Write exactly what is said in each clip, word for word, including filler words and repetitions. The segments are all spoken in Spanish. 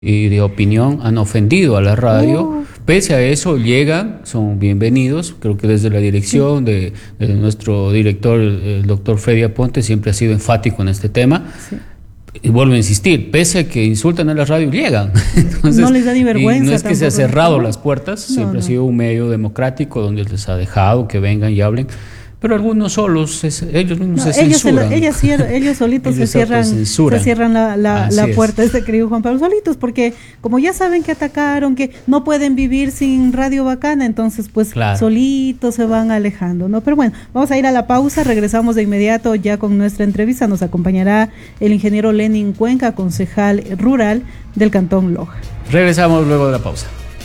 y de opinión han ofendido a la radio. Uh. Pese a eso, llegan, son bienvenidos. Creo que desde la dirección de, de nuestro director, el doctor Freddy Aponte, siempre ha sido enfático en este tema. Sí. Y vuelvo a insistir, pese a que insultan a la radio, llegan. Entonces, no les da ni vergüenza. Y no es que se ha cerrado las puertas, no, siempre no. ha sido un medio democrático donde les ha dejado que vengan y hablen. Pero algunos solos, es, ellos mismos no, se ellos censuran. Se lo, ellos, ellos solitos ellos se cierran, se cierran la, la, la puerta, este querido Juan Pablo, solitos, porque como ya saben que atacaron, que no pueden vivir sin Radio Bacana, entonces pues claro. solitos se van alejando, ¿no? Pero bueno, vamos a ir a la pausa, regresamos de inmediato ya con nuestra entrevista, nos acompañará el ingeniero Lenin Cuenca, concejal rural del Cantón Loja. Regresamos luego de la pausa.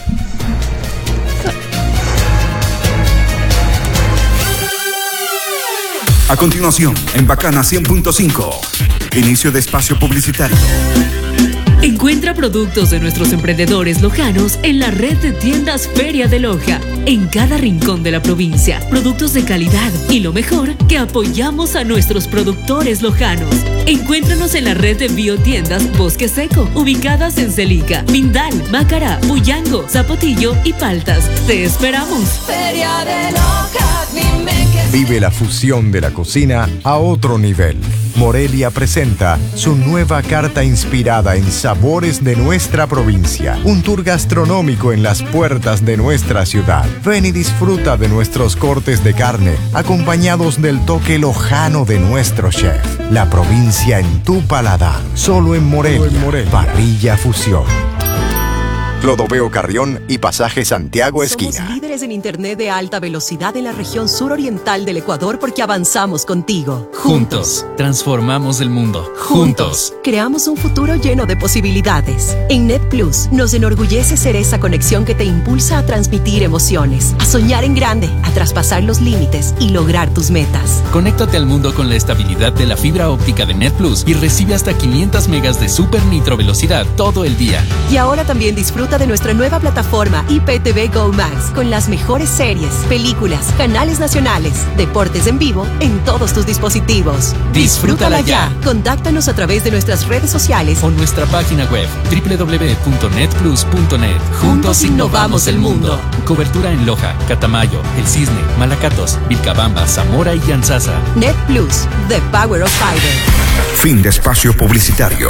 A continuación, en Bacana cien punto cinco, inicio de espacio publicitario. Encuentra productos de nuestros emprendedores lojanos en la red de tiendas Feria de Loja, en cada rincón de la provincia. Productos de calidad y lo mejor, que apoyamos a nuestros productores lojanos. Encuéntranos en la red de biotiendas Bosque Seco, ubicadas en Celica, Mindal, Macará, Buyango, Zapotillo y Paltas. ¡Te esperamos! Feria de Loja, dime que sí. Vive la fusión de la cocina a otro nivel. Morelia presenta su nueva carta inspirada en sabores de nuestra provincia. Un tour gastronómico en las puertas de nuestra ciudad. Ven y disfruta de nuestros cortes de carne, acompañados del toque lojano de nuestro chef. La provincia en tu paladar. Solo en Morelia. Solo en Morelia. Parrilla Fusión. Clodoveo Carrión y Pasaje Santiago Esquina. Somos líderes en internet de alta velocidad en la región suroriental del Ecuador porque avanzamos contigo. Juntos, transformamos el mundo. Juntos, creamos un futuro lleno de posibilidades. En Net Plus, nos enorgullece ser esa conexión que te impulsa a transmitir emociones, a soñar en grande, a traspasar los límites y lograr tus metas. Conéctate al mundo con la estabilidad de la fibra óptica de Net Plus y recibe hasta quinientas megas de super nitro velocidad todo el día. Y ahora también disfruta de nuestra nueva plataforma I P T V Go Max con las mejores series, películas, canales nacionales, deportes en vivo en todos tus dispositivos. Disfrútala ya. Contáctanos a través de nuestras redes sociales o nuestra página web doble u doble u doble u punto net plus punto net. Juntos innovamos el mundo. Cobertura en Loja, Catamayo, El Cisne, Malacatos, Vilcabamba, Zamora y Yanzasa. Net Plus, the power of fiber. Fin de espacio publicitario.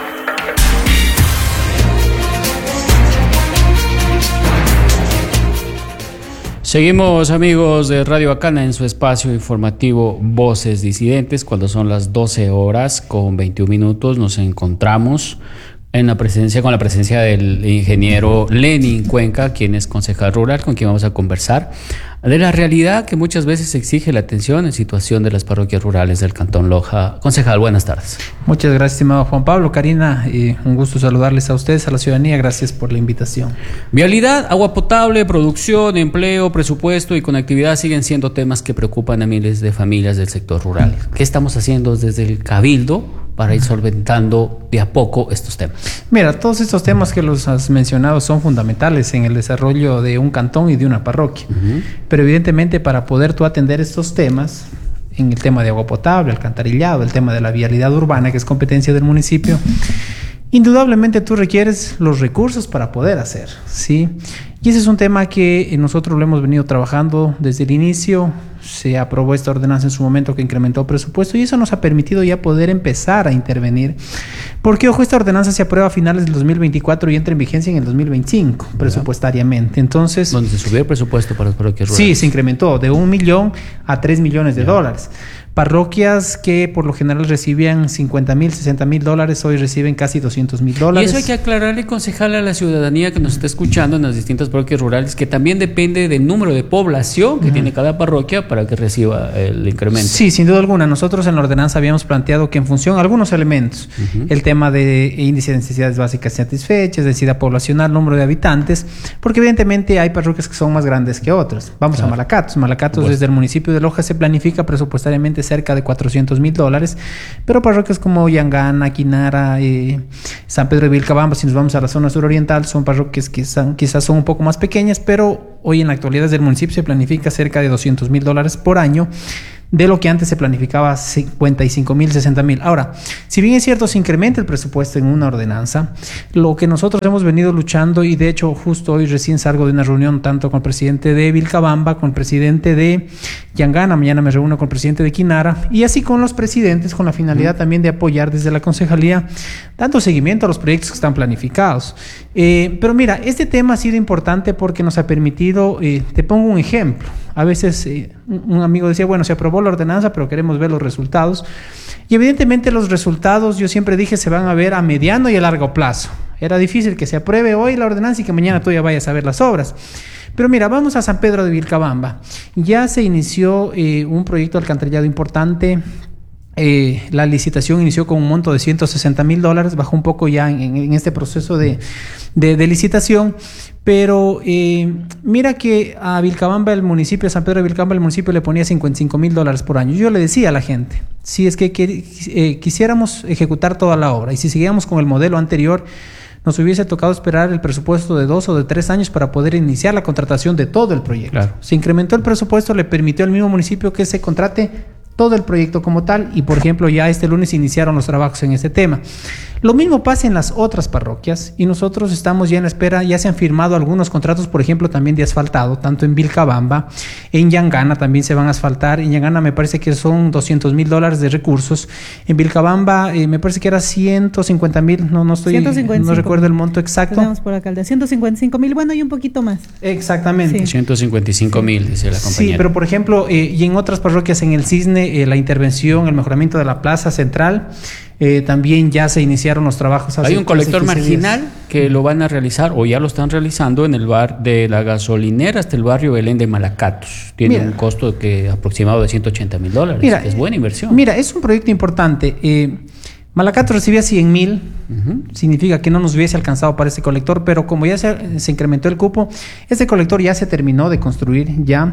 Seguimos, amigos de Radio Bacana, en su espacio informativo Voces Disidentes. Cuando son las doce horas con veintiún minutos, nos encontramos en la presencia, con la presencia del ingeniero Lenin Cuenca, quien es concejal rural, con quien vamos a conversar de la realidad que muchas veces exige la atención en situación de las parroquias rurales del Cantón Loja. Concejal, buenas tardes. Muchas gracias, estimado Juan Pablo, Karina, y un gusto saludarles a ustedes, a la ciudadanía. Gracias por la invitación. Vialidad, agua potable, producción, empleo, presupuesto y conectividad siguen siendo temas que preocupan a miles de familias del sector rural. ¿Qué estamos haciendo desde el Cabildo para ir solventando de a poco estos temas? Mira, todos estos temas que los has mencionado son fundamentales en el desarrollo de un cantón y de una parroquia. Uh-huh. Pero evidentemente, para poder tú atender estos temas, en el tema de agua potable, alcantarillado, el tema de la vialidad urbana, que es competencia del municipio, indudablemente tú requieres los recursos para poder hacer, ¿sí? Y ese es un tema que nosotros lo hemos venido trabajando desde el inicio. Se aprobó esta ordenanza en su momento que incrementó el presupuesto y eso nos ha permitido ya poder empezar a intervenir. Porque, ojo, esta ordenanza se aprueba a finales del dos mil veinticuatro y entra en vigencia en el dos mil veinticinco, ¿ya?, presupuestariamente. Entonces, ¿dónde se subió el presupuesto para las parroquias rurales? Sí, se incrementó de un millón a tres millones de ¿ya? dólares. Parroquias que por lo general recibían cincuenta mil, sesenta mil dólares, hoy reciben casi doscientos mil dólares. Y eso hay que aclararle, concejal, a la ciudadanía que nos está escuchando en las distintas parroquias rurales, que también depende del número de población que uh-huh. tiene cada parroquia para que reciba el incremento. Sí, sin duda alguna. Nosotros en la ordenanza habíamos planteado que en función a algunos elementos, uh-huh. el tema de índice de necesidades básicas satisfechas, densidad poblacional, número de habitantes, porque evidentemente hay parroquias que son más grandes que otras. Vamos claro. a Malacatos. Malacatos, pues, desde el municipio de Loja se planifica presupuestariamente cerca de cuatrocientos mil dólares, pero parroquias como Yangana, Quinara, eh, San Pedro de Vilcabamba, si nos vamos a la zona suroriental, son parroquias que son, quizás son un poco más pequeñas, pero hoy en la actualidad desde el municipio se planifica cerca de doscientos mil dólares por año de lo que antes se planificaba cincuenta y cinco mil, sesenta mil. Ahora, si bien es cierto, se incrementa el presupuesto en una ordenanza, lo que nosotros hemos venido luchando, y de hecho justo hoy recién salgo de una reunión tanto con el presidente de Vilcabamba, con el presidente de Yangana, mañana me reúno con el presidente de Quinara, y así con los presidentes, con la finalidad también de apoyar desde la concejalía, dando seguimiento a los proyectos que están planificados. Eh, pero mira, este tema ha sido importante porque nos ha permitido, eh, te pongo un ejemplo, a veces eh, un amigo decía, bueno, se aprobó la ordenanza, pero queremos ver los resultados. Y evidentemente los resultados, yo siempre dije, se van a ver a mediano y a largo plazo. Era difícil que se apruebe hoy la ordenanza y que mañana tú ya vayas a ver las obras. Pero mira, vamos a San Pedro de Vilcabamba. Ya se inició eh, un proyecto de alcantarillado importante. Eh, la licitación inició con un monto de ciento sesenta mil dólares, bajó un poco ya en, en este proceso de, de, de licitación, pero eh, mira que a Vilcabamba, el municipio de San Pedro de Vilcabamba, el municipio le ponía cincuenta y cinco mil dólares por año. Yo le decía a la gente, si es que, que eh, quisiéramos ejecutar toda la obra y si seguíamos con el modelo anterior, nos hubiese tocado esperar el presupuesto de dos o de tres años para poder iniciar la contratación de todo el proyecto. Claro. Se incrementó el presupuesto, le permitió al mismo municipio que se contrate todo el proyecto como tal, y por ejemplo ya este lunes iniciaron los trabajos en este tema. Lo mismo pasa en las otras parroquias y nosotros estamos ya en espera, ya se han firmado algunos contratos, por ejemplo también de asfaltado, tanto en Vilcabamba, en Yangana también se van a asfaltar. En Yangana me parece que son doscientos mil dólares de recursos, en Vilcabamba eh, me parece que era ciento cincuenta mil, no, no estoy, ciento cincuenta y cinco, no recuerdo el monto exacto. Tenemos por acá el de ciento cincuenta y cinco mil, bueno, y un poquito más. Exactamente. Sí. ciento cincuenta y cinco mil, sí. Dice la compañera. Sí, pero por ejemplo, eh, y en otras parroquias, en el Cisne, eh, la intervención, el mejoramiento de la plaza central, Eh, también ya se iniciaron los trabajos. Hay un colector marginal que lo van a realizar o ya lo están realizando en el bar de la gasolinera hasta el barrio Belén de Malacatos. Tiene mira, un costo que aproximado de ciento ochenta mil dólares. Mira, es buena inversión. Mira, es un proyecto importante. Eh, Malacatos recibía cien mil, uh-huh. Significa que no nos hubiese alcanzado para ese colector, pero como ya se, se incrementó el cupo, ese colector ya se terminó de construir, ya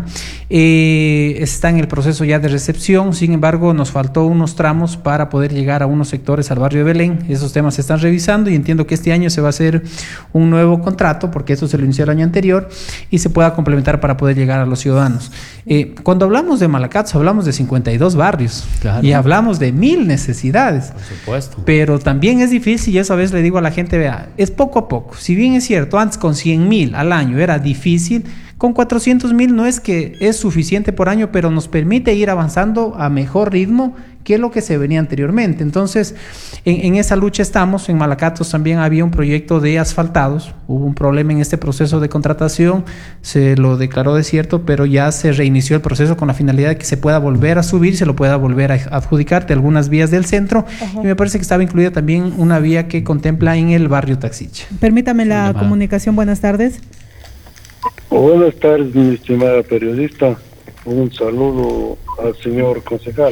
eh, está en el proceso ya de recepción. Sin embargo, nos faltó unos tramos para poder llegar a unos sectores al barrio de Belén. Esos temas se están revisando y entiendo que este año se va a hacer un nuevo contrato, porque eso se lo inició el año anterior, y se pueda complementar para poder llegar a los ciudadanos. Eh, cuando hablamos de Malacatos, hablamos de cincuenta y dos barrios, claro, y hablamos de mil necesidades. Por supuesto. Pero también es difícil, y esa vez le digo a la gente, vea, es poco a poco. Si bien es cierto, antes con cien mil al año era difícil, con cuatrocientos mil no es que es suficiente por año, pero nos permite ir avanzando a mejor ritmo que lo que se venía anteriormente. Entonces, en, en esa lucha estamos. En Malacatos también había un proyecto de asfaltados, hubo un problema en este proceso de contratación, se lo declaró desierto, pero ya se reinició el proceso con la finalidad de que se pueda volver a subir, se lo pueda volver a adjudicar de algunas vías del centro. Ajá. Y me parece que estaba incluida también una vía que contempla en el barrio Taxicha. Permítame la sí, comunicación, buenas tardes. Buenas tardes, mi estimada periodista. Un saludo al señor concejal.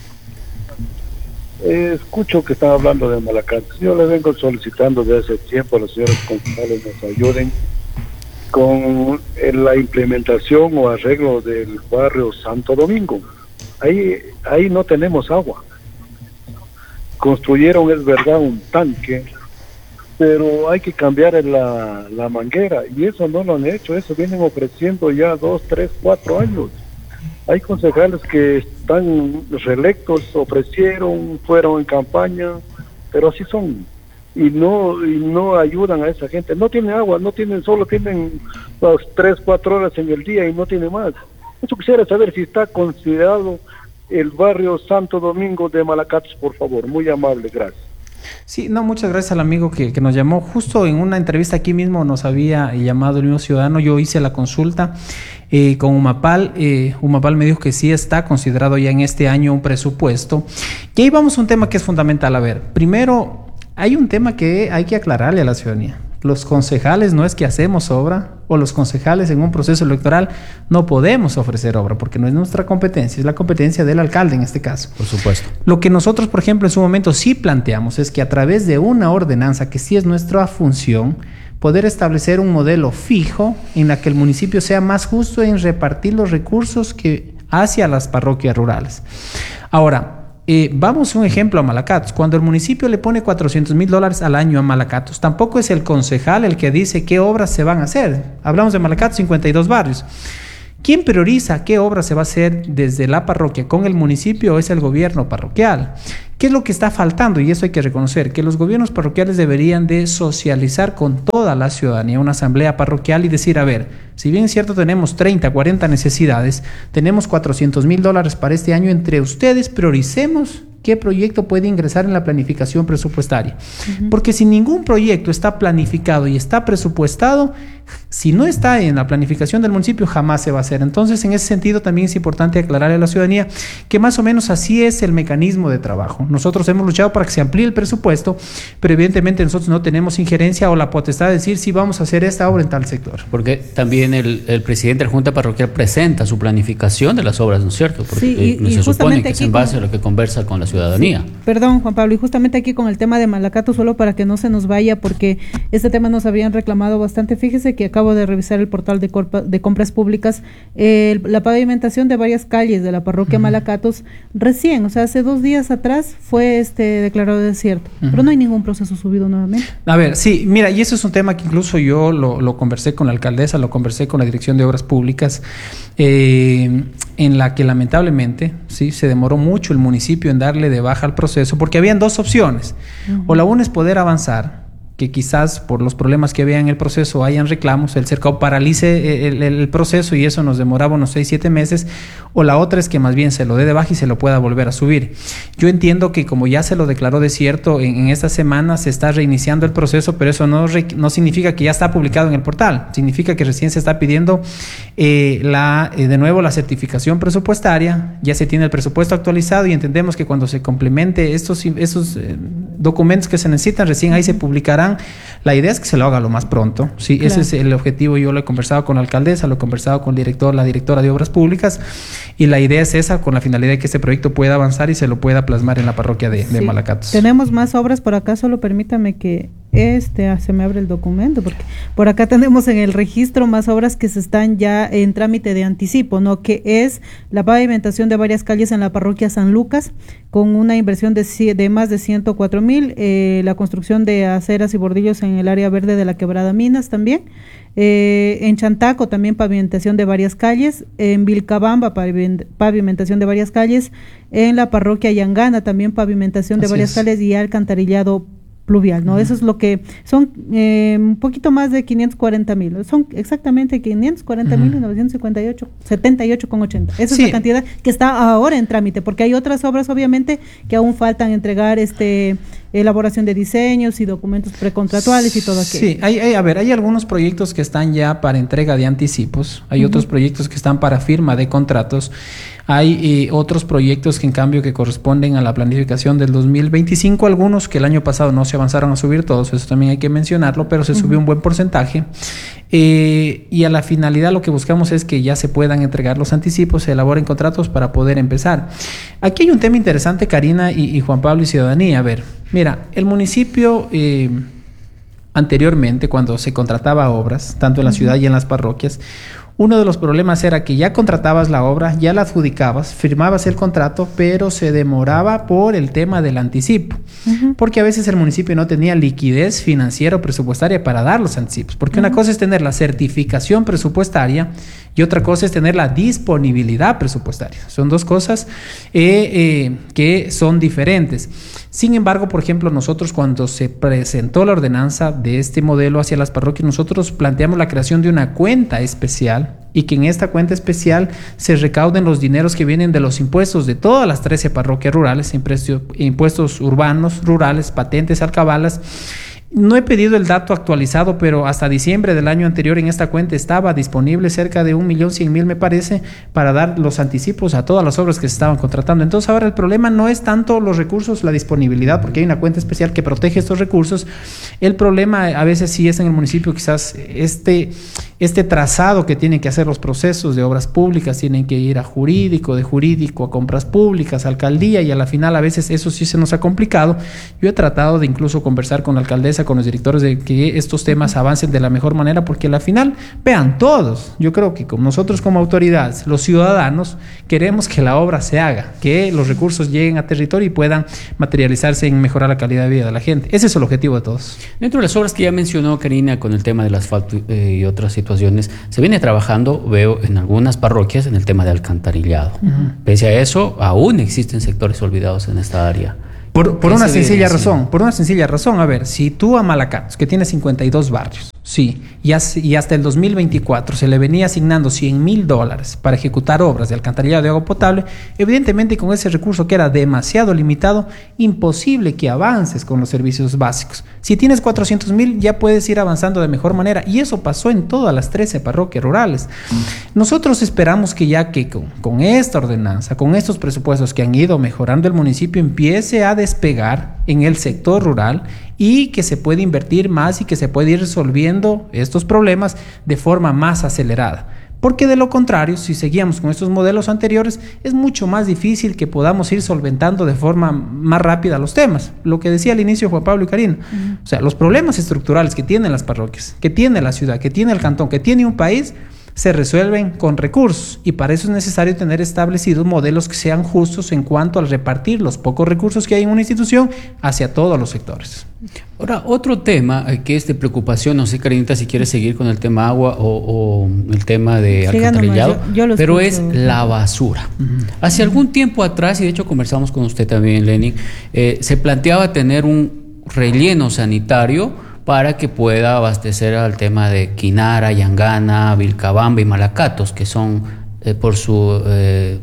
Eh, escucho que están hablando de Malacatos. Yo le vengo solicitando desde hace tiempo a los señores concejales nos ayuden con la implementación o arreglo del barrio Santo Domingo. Ahí, ahí no tenemos agua. Construyeron, es verdad, un tanque, pero hay que cambiar la, la manguera, y eso no lo han hecho. Eso vienen ofreciendo ya dos, tres, cuatro años. Hay concejales que están reelectos, ofrecieron, fueron en campaña, pero así son, y no y no ayudan a esa gente. No tienen agua, no tienen, solo tienen las tres, cuatro horas en el día y no tiene más. Eso quisiera saber si está considerado el barrio Santo Domingo de Malacatos, por favor. Muy amable, gracias. Sí, no, muchas gracias al amigo que, que nos llamó. Justo en una entrevista aquí mismo nos había llamado el mismo ciudadano. Yo hice la consulta eh, con Humapal. Eh, Humapal me dijo que sí está considerado ya en este año un presupuesto. Y ahí vamos a un tema que es fundamental. A ver, primero, hay un tema que hay que aclararle a la ciudadanía. Los concejales no es que hacemos obra, o los concejales en un proceso electoral no podemos ofrecer obra, porque no es nuestra competencia, es la competencia del alcalde en este caso. Por supuesto. Lo que nosotros, por ejemplo, en su momento sí planteamos es que a través de una ordenanza, que sí es nuestra función, poder establecer un modelo fijo en la que el municipio sea más justo en repartir los recursos que hacia las parroquias rurales. Ahora, Eh, vamos un ejemplo a Malacatos. Cuando el municipio le pone cuatrocientos mil dólares al año a Malacatos, tampoco es el concejal el que dice qué obras se van a hacer. Hablamos de Malacatos, cincuenta y dos barrios. ¿Quién prioriza qué obra se va a hacer desde la parroquia con el municipio? Es el gobierno parroquial. ¿Qué es lo que está faltando? Y eso hay que reconocer, que los gobiernos parroquiales deberían de socializar con toda la ciudadanía una asamblea parroquial y decir, a ver, si bien es cierto tenemos treinta, cuarenta necesidades, tenemos cuatrocientos mil dólares para este año, entre ustedes prioricemos qué proyecto puede ingresar en la planificación presupuestaria. Uh-huh. Porque si ningún proyecto está planificado y está presupuestado, si no está en la planificación del municipio, jamás se va a hacer. Entonces, en ese sentido, también es importante aclararle a la ciudadanía que más o menos así es el mecanismo de trabajo. Nosotros hemos luchado para que se amplíe el presupuesto, pero evidentemente nosotros no tenemos injerencia o la potestad de decir si vamos a hacer esta obra en tal sector. Porque también el, el presidente de la Junta Parroquial presenta su planificación de las obras, ¿no es cierto? Porque sí, y, no y se supone que es en base con... a lo que conversa con la ciudadanía. Sí, perdón, Juan Pablo, y justamente aquí con el tema de Malacato, solo para que no se nos vaya, porque este tema nos habían reclamado bastante. Fíjese que acabo de revisar el portal de, corpa, de compras públicas, eh, la pavimentación de varias calles de la parroquia uh-huh. Malacatos, recién, o sea, hace dos días atrás fue este declarado desierto, uh-huh. pero no hay ningún proceso subido nuevamente. A ver, sí, mira, y eso es un tema que incluso yo lo, lo conversé con la alcaldesa, lo conversé con la Dirección de Obras Públicas, eh, en la que lamentablemente sí se demoró mucho el municipio en darle de baja al proceso, porque habían dos opciones, uh-huh. o la una es poder avanzar, que quizás por los problemas que había en el proceso hayan reclamos, el cercado paralice el, el, el proceso y eso nos demoraba unos seis, siete meses, o la otra es que más bien se lo dé de baja y se lo pueda volver a subir. Yo entiendo que como ya se lo declaró desierto, en, en esta semana se está reiniciando el proceso, pero eso no, re, no significa que ya está publicado en el portal, significa que recién se está pidiendo eh, la, eh, de nuevo la certificación presupuestaria, ya se tiene el presupuesto actualizado y entendemos que cuando se complemente estos, estos eh, documentos que se necesitan, recién ahí se publicarán. La idea es que se lo haga lo más pronto, sí, claro. Ese es el objetivo. Yo lo he conversado con la alcaldesa, lo he conversado con el director, la directora de Obras Públicas, y la idea es esa, con la finalidad de que este proyecto pueda avanzar y se lo pueda plasmar en la parroquia de, sí. de Malacatos. Tenemos más obras por acá, solo permítame que este ah, se me abre el documento, porque por acá tenemos en el registro más obras que se están ya en trámite de anticipo, ¿no? Que es la pavimentación de varias calles en la parroquia San Lucas, con una inversión de, de más de ciento cuatro mil, eh, la construcción de aceras y bordillos en el área verde de la Quebrada Minas también, eh, en Chantaco también pavimentación de varias calles, en Vilcabamba pavimentación de varias calles, en la parroquia Yangana también pavimentación de Así varias es. calles y alcantarillado pluvial, ¿no? Uh-huh. Eso es lo que son eh, un poquito más de quinientos cuarenta mil, son exactamente quinientos cuarenta mil novecientos cincuenta y ocho, setenta y ocho con ochenta. Esa sí. es la cantidad que está ahora en trámite, porque hay otras obras obviamente que aún faltan entregar este elaboración de diseños y documentos precontratuales y todo aquello. Sí, hay, hay, a ver, hay algunos proyectos que están ya para entrega de anticipos, hay uh-huh. otros proyectos que están para firma de contratos, hay eh, otros proyectos que en cambio que corresponden a la planificación del dos mil veinticinco, algunos que el año pasado no se avanzaron a subir todos, eso también hay que mencionarlo, pero se uh-huh. subió un buen porcentaje, eh, y a la finalidad lo que buscamos es que ya se puedan entregar los anticipos, se elaboren contratos para poder empezar. Aquí hay un tema interesante, Karina y, y Juan Pablo y ciudadanía. A ver, mira, el municipio eh, anteriormente, cuando se contrataba obras, tanto en la uh-huh. ciudad y en las parroquias, uno de los problemas era que ya contratabas la obra, ya la adjudicabas, firmabas el contrato, pero se demoraba por el tema del anticipo, uh-huh. porque a veces el municipio no tenía liquidez financiera o presupuestaria para dar los anticipos, porque uh-huh. una cosa es tener la certificación presupuestaria y otra cosa es tener la disponibilidad presupuestaria. Son dos cosas eh, eh, que son diferentes. Sin embargo, por ejemplo, nosotros cuando se presentó la ordenanza de este modelo hacia las parroquias, nosotros planteamos la creación de una cuenta especial y que en esta cuenta especial se recauden los dineros que vienen de los impuestos de todas las trece parroquias rurales, impuestos urbanos, rurales, patentes, alcabalas. No he pedido el dato actualizado, pero hasta diciembre del año anterior en esta cuenta estaba disponible cerca de un millón cien mil, me parece, para dar los anticipos a todas las obras que se estaban contratando. Entonces ahora el problema no es tanto los recursos, la disponibilidad, porque hay una cuenta especial que protege estos recursos. El problema a veces sí es en el municipio, quizás este, este trazado que tienen que hacer los procesos de obras públicas, tienen que ir a jurídico, de jurídico a compras públicas, a alcaldía, y a la final a veces eso sí se nos ha complicado. Yo he tratado de incluso conversar con la alcaldesa, con los directores, de que estos temas avancen de la mejor manera, porque a la final, vean todos, yo creo que como nosotros como autoridades, los ciudadanos, queremos que la obra se haga, que los recursos lleguen a territorio y puedan materializarse en mejorar la calidad de vida de la gente. Ese es el objetivo de todos. Dentro de las obras que ya mencionó Karina con el tema del asfalto eh, y otras situaciones, situaciones. Se viene trabajando, veo, en algunas parroquias en el tema de alcantarillado. Uh-huh. Pese a eso, aún existen sectores olvidados en esta área. Por, por una sencilla razón, por una sencilla razón, a ver, si tú a Malacatos, que tiene cincuenta y dos barrios, sí, y, as, y hasta el dos mil veinticuatro se le venía asignando cien mil dólares para ejecutar obras de alcantarillado de agua potable, evidentemente con ese recurso que era demasiado limitado, imposible que avances con los servicios básicos. Si tienes cuatrocientos mil, ya puedes ir avanzando de mejor manera, y eso pasó en todas las trece parroquias rurales. Nosotros esperamos que ya que con, con esta ordenanza, con estos presupuestos que han ido mejorando el municipio, empiece a despegar en el sector rural y que se puede invertir más y que se puede ir resolviendo estos problemas de forma más acelerada. Porque de lo contrario, si seguíamos con estos modelos anteriores, es mucho más difícil que podamos ir solventando de forma más rápida los temas. Lo que decía al inicio Juan Pablo y Karina. Uh-huh. O sea, los problemas estructurales que tienen las parroquias, que tiene la ciudad, que tiene el cantón, que tiene un país, se resuelven con recursos, y para eso es necesario tener establecidos modelos que sean justos en cuanto al repartir los pocos recursos que hay en una institución hacia todos los sectores. Ahora, otro tema que es de preocupación, no sé, Karinita, si quieres seguir con el tema agua o, o el tema de sí, alcantarillado, no, yo, yo pero escucho. Es la basura. Uh-huh. Hace algún tiempo atrás, y de hecho conversamos con usted también, Lenin, eh, se planteaba tener un relleno sanitario para que pueda abastecer al tema de Quinara, Yangana, Vilcabamba y Malacatos, que son eh, por su eh,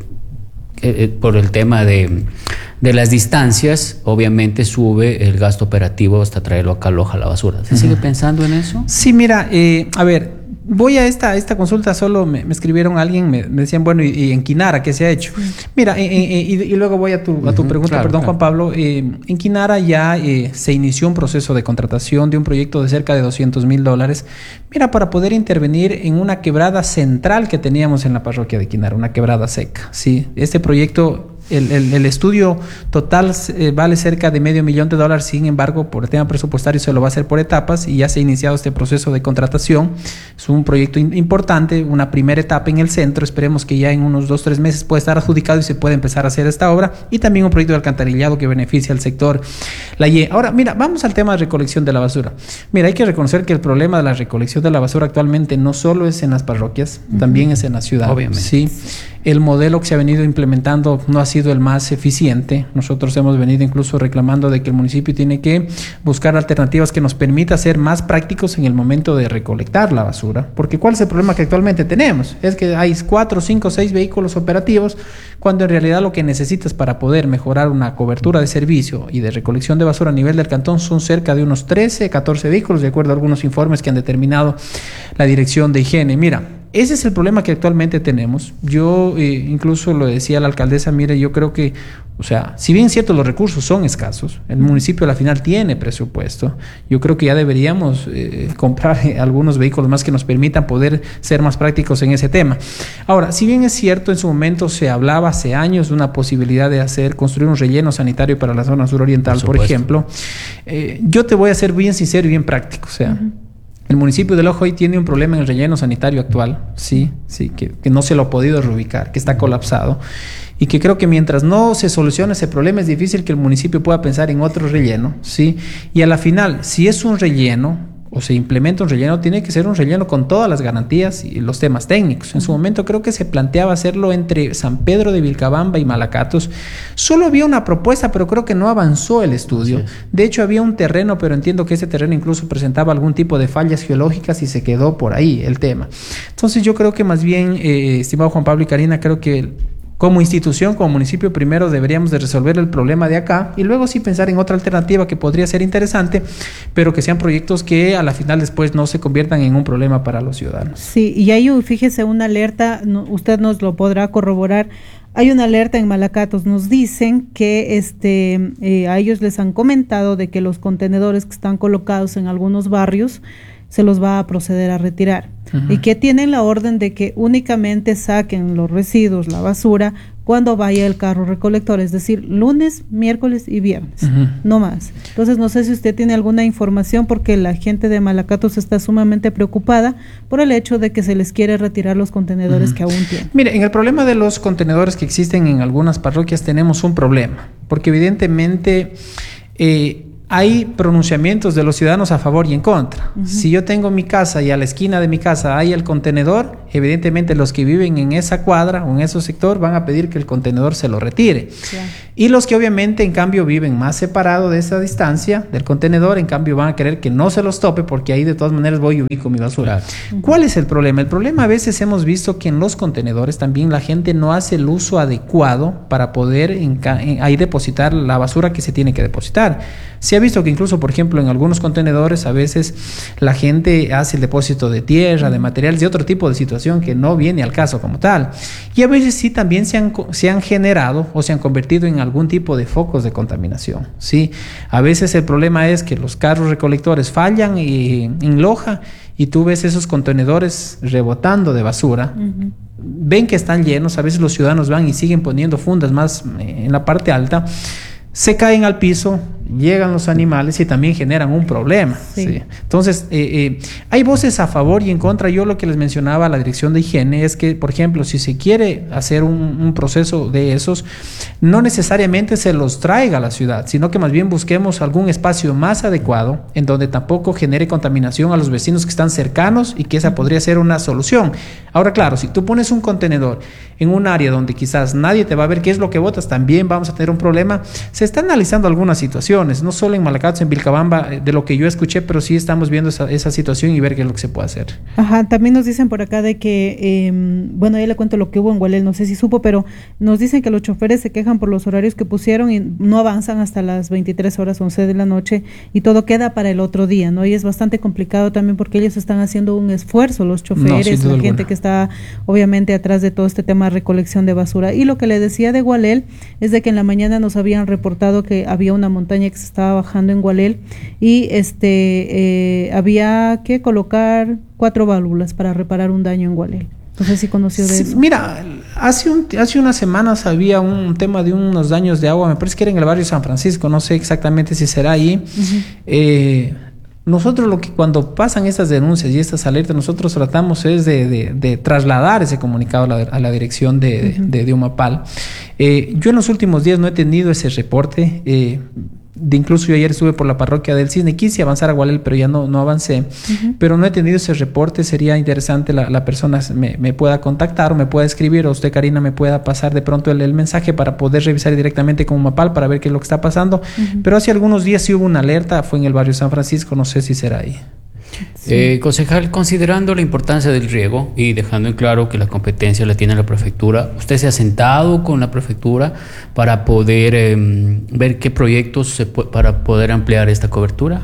eh, por el tema de, de las distancias, obviamente sube el gasto operativo hasta traerlo acá a Loja la basura. ¿Se uh-huh. sigue pensando en eso? Sí, mira, eh, a ver, voy a esta, esta consulta, solo me, me escribieron alguien, me, me decían, bueno, ¿y, y en Quinara qué se ha hecho? Sí. Mira, eh, eh, y, y luego voy a tu, a tu uh-huh, pregunta, claro, perdón, claro. Juan Pablo. Eh, en Quinara ya eh, se inició un proceso de contratación de un proyecto de cerca de doscientos mil dólares, mira, para poder intervenir en una quebrada central que teníamos en la parroquia de Quinara, una quebrada seca, ¿sí? Este proyecto... El, el, el estudio total eh, vale cerca de medio millón de dólares, sin embargo, por el tema presupuestario se lo va a hacer por etapas y ya se ha iniciado este proceso de contratación. Es un proyecto in- importante, una primera etapa en el centro, esperemos que ya en unos dos, tres meses pueda estar adjudicado y se pueda empezar a hacer esta obra, y también un proyecto de alcantarillado que beneficia al sector La Y. Ahora, mira, vamos al tema de recolección de la basura. Mira, hay que reconocer que el problema de la recolección de la basura actualmente no solo es en las parroquias, uh-huh. también es en la ciudad. Obviamente. Sí. El modelo que se ha venido implementando no ha sido el más eficiente. Nosotros hemos venido incluso reclamando de que el municipio tiene que buscar alternativas que nos permita ser más prácticos en el momento de recolectar la basura. Porque ¿cuál es el problema que actualmente tenemos? Es que hay cuatro, cinco, seis vehículos operativos, cuando en realidad lo que necesitas para poder mejorar una cobertura de servicio y de recolección de basura a nivel del cantón son cerca de unos trece, catorce vehículos, de acuerdo a algunos informes que han determinado la Dirección de Higiene. Mira, ese es el problema que actualmente tenemos. Yo eh, incluso lo decía la alcaldesa, mire, yo creo que, o sea, si bien es cierto los recursos son escasos, el municipio a la final tiene presupuesto, yo creo que ya deberíamos eh, comprar eh, algunos vehículos más que nos permitan poder ser más prácticos en ese tema. Ahora, si bien es cierto, en su momento se hablaba hace años de una posibilidad de hacer, construir un relleno sanitario para la zona suroriental, por, por ejemplo, eh, yo te voy a ser bien sincero y bien práctico, o sea, uh-huh. El municipio de Loja hoy tiene un problema en el relleno sanitario actual, sí, sí, que, que no se lo ha podido reubicar, que está colapsado, y que creo que mientras no se solucione ese problema es difícil que el municipio pueda pensar en otro relleno, sí, y a la final, si es un relleno o se implementa un relleno, tiene que ser un relleno con todas las garantías y los temas técnicos. En su momento creo que se planteaba hacerlo entre San Pedro de Vilcabamba y Malacatos. Solo había una propuesta, pero creo que no avanzó el estudio. Sí. De hecho, había un terreno, pero entiendo que ese terreno incluso presentaba algún tipo de fallas geológicas y se quedó por ahí el tema. Entonces yo creo que más bien, eh, estimado Juan Pablo y Karina, creo que como institución, como municipio, primero deberíamos de resolver el problema de acá y luego sí pensar en otra alternativa que podría ser interesante, pero que sean proyectos que a la final después no se conviertan en un problema para los ciudadanos. Sí, y hay, fíjese, una alerta, no, usted nos lo podrá corroborar. Hay una alerta en Malacatos, nos dicen que este eh, a ellos les han comentado de que los contenedores que están colocados en algunos barrios se los va a proceder a retirar. Uh-huh. Y que tienen la orden de que únicamente saquen los residuos, la basura, cuando vaya el carro recolector, es decir, lunes, miércoles y viernes, uh-huh. no más. Entonces, no sé si usted tiene alguna información, porque la gente de Malacatos está sumamente preocupada por el hecho de que se les quiere retirar los contenedores uh-huh. que aún tienen. Mire, en el problema de los contenedores que existen en algunas parroquias tenemos un problema, porque evidentemente... Eh, hay pronunciamientos de los ciudadanos a favor y en contra. Uh-huh. Si yo tengo mi casa y a la esquina de mi casa hay el contenedor, evidentemente los que viven en esa cuadra o en ese sector van a pedir que el contenedor se lo retire. Yeah. Y los que obviamente en cambio viven más separado de esa distancia del contenedor, en cambio van a querer que no se los tope porque ahí de todas maneras voy y ubico mi basura. Claro. Uh-huh. ¿Cuál es el problema? El problema a veces hemos visto que en los contenedores también la gente no hace el uso adecuado para poder en, en, ahí depositar la basura que se tiene que depositar. Se ha visto que incluso, por ejemplo, en algunos contenedores a veces la gente hace el depósito de tierra, de materiales, de otro tipo de situación que no viene al caso como tal. Y a veces sí también se han, se han generado o se han convertido en algún tipo de focos de contaminación. ¿Sí? A veces el problema es que los carros recolectores fallan y, en Loja y tú ves esos contenedores rebotando de basura. Uh-huh. Ven que están llenos, a veces los ciudadanos van y siguen poniendo fundas más en la parte alta, se caen al piso, llegan los animales y también generan un problema. Sí. ¿Sí? Entonces, eh, eh, hay voces a favor y en contra. Yo lo que les mencionaba a la Dirección de Higiene es que, por ejemplo, si se quiere hacer un, un proceso de esos, no necesariamente se los traiga a la ciudad, sino que más bien busquemos algún espacio más adecuado en donde tampoco genere contaminación a los vecinos que están cercanos y que esa podría ser una solución. Ahora, claro, si tú pones un contenedor en un área donde quizás nadie te va a ver qué es lo que botas, también vamos a tener un problema. Se está analizando algunas situaciones, no solo en Malacatos, en Vilcabamba, de lo que yo escuché, pero sí estamos viendo esa, esa situación y ver qué es lo que se puede hacer. Ajá, también nos dicen por acá de que, eh, bueno, ya le cuento lo que hubo en Gualel, no sé si supo, pero nos dicen que los choferes se quejan por los horarios que pusieron y no avanzan hasta las veintitrés horas, once de la noche, y todo queda para el otro día, ¿no? Y es bastante complicado también porque ellos están haciendo un esfuerzo, los choferes, no, la gente que está obviamente atrás de todo este tema de recolección de basura. Y lo que le decía de Gualel es de que en la mañana nos habían reportado que había una montaña que se estaba bajando en Gualel y este eh, había que colocar cuatro válvulas para reparar un daño en Gualel. No sé si conoció de sí, eso. Mira, hace un, hace unas semanas había un tema de unos daños de agua, me parece que era en el barrio San Francisco, no sé exactamente si será ahí. Uh-huh. Eh, nosotros lo que cuando pasan estas denuncias y estas alertas, nosotros tratamos es de, de, de trasladar ese comunicado a la, a la dirección de, uh-huh. de, de Umapal. Eh, yo en los últimos días no he tenido ese reporte. Eh, De incluso yo ayer estuve por la parroquia del Cisne, quise avanzar a Gualel, pero ya no, no avancé. Uh-huh. Pero no he tenido ese reporte. Sería interesante la, la persona me, me pueda contactar o me pueda escribir, o usted, Karina, me pueda pasar de pronto el, el mensaje para poder revisar directamente con Umapal para ver qué es lo que está pasando. Uh-huh. Pero hace algunos días sí hubo una alerta, fue en el barrio San Francisco, no sé si será ahí. Sí. Eh, concejal, considerando la importancia del riego y dejando en claro que la competencia la tiene la prefectura, ¿usted se ha sentado con la prefectura para poder eh, ver qué proyectos se pu- para poder ampliar esta cobertura?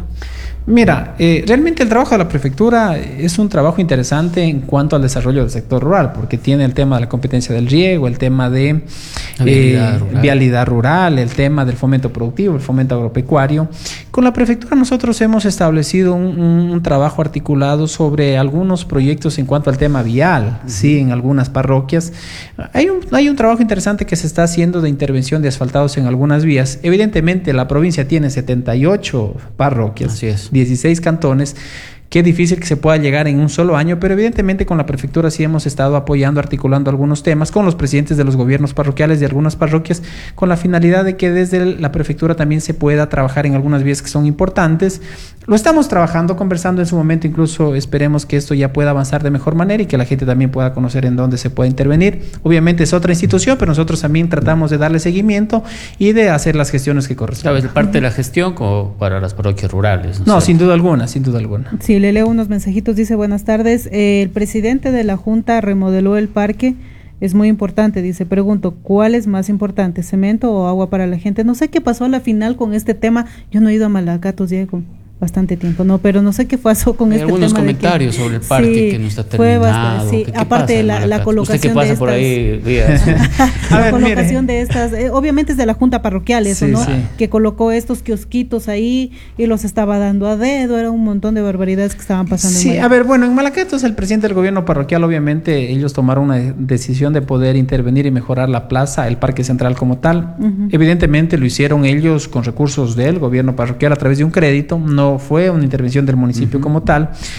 Mira, eh, realmente el trabajo de la prefectura es un trabajo interesante en cuanto al desarrollo del sector rural, porque tiene el tema de la competencia del riego, el tema de vialidad, eh, rural. vialidad rural, el tema del fomento productivo, el fomento agropecuario. Con la prefectura nosotros hemos establecido un, un, un trabajo articulado sobre algunos proyectos en cuanto al tema vial, uh-huh. sí, en algunas parroquias. Hay un, hay un trabajo interesante que se está haciendo de intervención de asfaltados en algunas vías. Evidentemente la provincia tiene setenta y ocho parroquias. Así es. dieciséis cantones. Qué difícil que se pueda llegar en un solo año, pero evidentemente con la prefectura sí hemos estado apoyando, articulando algunos temas con los presidentes de los gobiernos parroquiales de algunas parroquias, con la finalidad de que desde la prefectura también se pueda trabajar en algunas vías que son importantes. Lo estamos trabajando, conversando en su momento, incluso esperemos que esto ya pueda avanzar de mejor manera y que la gente también pueda conocer en dónde se puede intervenir. Obviamente es otra institución, pero nosotros también tratamos de darle seguimiento y de hacer las gestiones que corresponden. ¿Sabes? Parte de la gestión como para las parroquias rurales. No, no sin duda alguna, sin duda alguna. Sí, le leo unos mensajitos, dice: buenas tardes, eh, el presidente de la Junta remodeló el parque, es muy importante, dice, pregunto, ¿cuál es más importante, cemento o agua para la gente? No sé qué pasó a la final con este tema, yo no he ido a Malacatos, Diego, bastante tiempo, no, pero no sé qué pasó con Hay este tema. Algunos comentarios que, sobre el parque sí, que no está terminado. Fue bastante, sí, ¿qué, aparte de la, la colocación ¿Usted qué pasa de estas, por ahí, Díaz? la ver, colocación mire. de estas, eh, obviamente es de la Junta Parroquial eso, sí, ¿no? Sí. Que colocó estos kiosquitos ahí y los estaba dando a dedo, era un montón de barbaridades que estaban pasando. Sí, en a ver, bueno, en Malacatos el presidente del gobierno parroquial, obviamente ellos tomaron una decisión de poder intervenir y mejorar la plaza, el parque central como tal. Uh-huh. Evidentemente lo hicieron ellos con recursos del gobierno parroquial a través de un crédito, no fue una intervención del municipio uh-huh. como tal.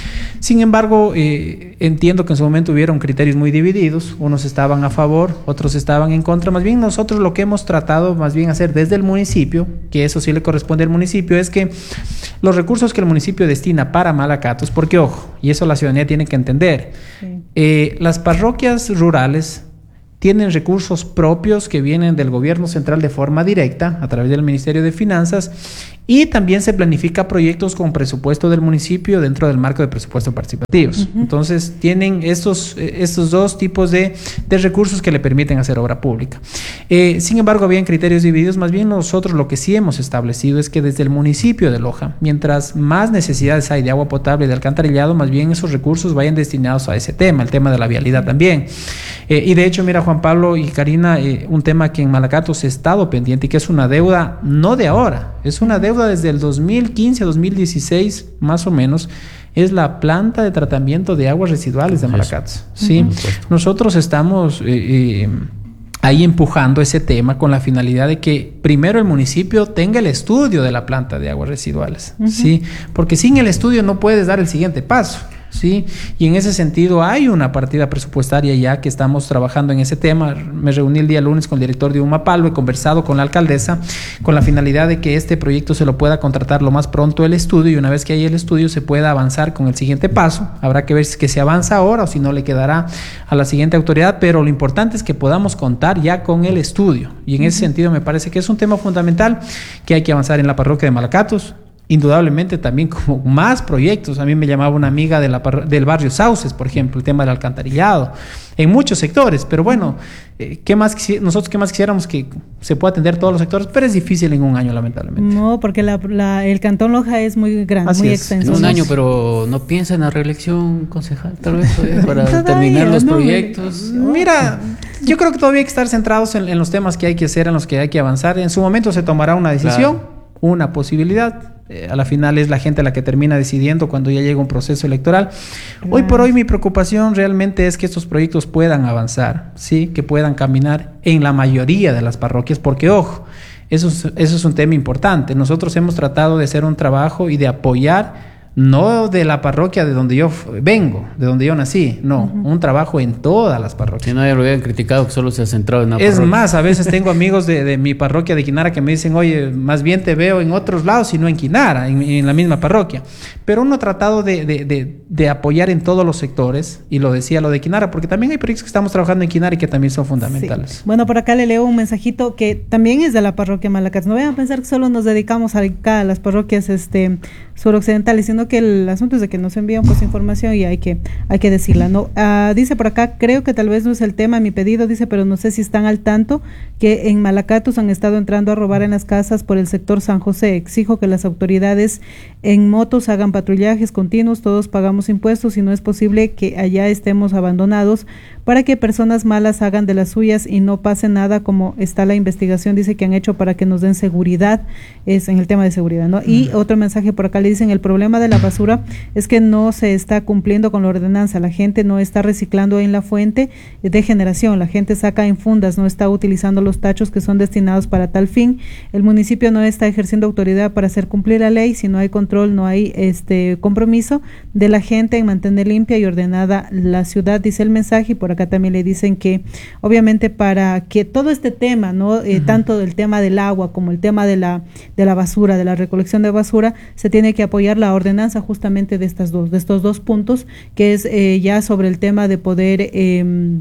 Sin embargo, eh, entiendo que en su momento hubieron criterios muy divididos, unos estaban a favor, otros estaban en contra. Más bien nosotros lo que hemos tratado más bien hacer desde el municipio, que eso sí le corresponde al municipio, es que los recursos que el municipio destina para Malacatos, porque ojo, y eso la ciudadanía tiene que entender, sí. eh, las parroquias rurales tienen recursos propios que vienen del gobierno central de forma directa a través del Ministerio de Finanzas, y también se planifica proyectos con presupuesto del municipio dentro del marco de presupuestos participativos. Uh-huh. Entonces tienen estos, estos dos tipos de, de recursos que le permiten hacer obra pública. Eh, sin embargo, habían criterios divididos. Más bien nosotros lo que sí hemos establecido es que desde el municipio de Loja, mientras más necesidades hay de agua potable y de alcantarillado, más bien esos recursos vayan destinados a ese tema, el tema de la vialidad también. Eh, y de hecho, mira, Juan Pablo y Karina, eh, un tema que en Malacatos ha estado pendiente y que es una deuda no de ahora, es una deuda desde el dos mil quince a dos mil dieciséis más o menos, es la planta de tratamiento de aguas residuales de Malacatos. Sí, uh-huh. Nosotros estamos eh, eh, ahí empujando ese tema con la finalidad de que primero el municipio tenga el estudio de la planta de aguas residuales, uh-huh. Sí, porque sin el estudio no puedes dar el siguiente paso. Sí, y en ese sentido hay una partida presupuestaria ya que estamos trabajando en ese tema. Me reuní el día lunes con el director de UMAPALO, he conversado con la alcaldesa con la finalidad de que este proyecto se lo pueda contratar lo más pronto el estudio, y una vez que haya el estudio se pueda avanzar con el siguiente paso. Habrá que ver si es que se avanza ahora o si no le quedará a la siguiente autoridad, pero lo importante es que podamos contar ya con el estudio, y en ese sentido me parece que es un tema fundamental que hay que avanzar en la parroquia de Malacatos. Indudablemente también como más proyectos. A mí me llamaba una amiga de la, del barrio Sauces, por ejemplo, el tema del alcantarillado, en muchos sectores, pero bueno, eh, ¿qué más nosotros qué más quisiéramos que se pueda atender todos los sectores? Pero es difícil en un año, lamentablemente. No, porque la, la, el Cantón Loja es muy grande, Así muy es. extenso. En un año, pero no piensa en la reelección, concejal, tal vez eh, para terminar los no, proyectos. No. Mira, yo creo que todavía hay que estar centrados en, en los temas que hay que hacer, en los que hay que avanzar. En su momento se tomará una decisión, claro. Una posibilidad. Eh, a la final es la gente la que termina decidiendo cuando ya llega un proceso electoral. Claro. Hoy por hoy mi preocupación realmente es que estos proyectos puedan avanzar, sí, que puedan caminar en la mayoría de las parroquias, porque ojo, eso es, eso es un tema importante. Nosotros hemos tratado de hacer un trabajo y de apoyar, no de la parroquia de donde yo vengo, de donde yo nací, no, uh-huh. Un trabajo en todas las parroquias. Que nadie lo habían criticado, que solo se ha centrado en una Es parroquia. más, a veces tengo amigos de, de mi parroquia de Quinara que me dicen, oye, más bien te veo en otros lados y no en Quinara, en, en la misma parroquia. Pero uno ha tratado de, de, de, de apoyar en todos los sectores, y lo decía lo de Quinara, porque también hay proyectos que estamos trabajando en Quinara y que también son fundamentales. Sí. Bueno, por acá le leo un mensajito que también es de la parroquia Malacatos. No vayan a pensar que solo nos dedicamos a, a las parroquias este, suroccidentales, sino que el asunto es de que nos envían pues información y hay que hay que decirla, ¿no? Uh, dice por acá, creo que tal vez no es el tema mi pedido, dice, pero no sé si están al tanto que en Malacatos han estado entrando a robar en las casas por el sector San José. Exijo que las autoridades en motos hagan patrullajes continuos, todos pagamos impuestos y no es posible que allá estemos abandonados para que personas malas hagan de las suyas y no pase nada, como está la investigación, dice, que han hecho para que nos den seguridad, es en el tema de seguridad, ¿no? Y uh-huh. Otro mensaje por acá le dicen, el problema de la basura es que no se está cumpliendo con la ordenanza, la gente no está reciclando en la fuente de generación, la gente saca en fundas, no está utilizando los tachos que son destinados para tal fin, el municipio no está ejerciendo autoridad para hacer cumplir la ley, si no hay control, no hay este compromiso de la gente en mantener limpia y ordenada la ciudad, dice el mensaje. Y por acá también le dicen que obviamente para que todo este tema, no eh, uh-huh. tanto el tema del agua como el tema de la de la basura, de la recolección de basura, se tiene que apoyar la ordenanza justamente de estas dos de estos dos puntos, que es eh, ya sobre el tema de poder eh,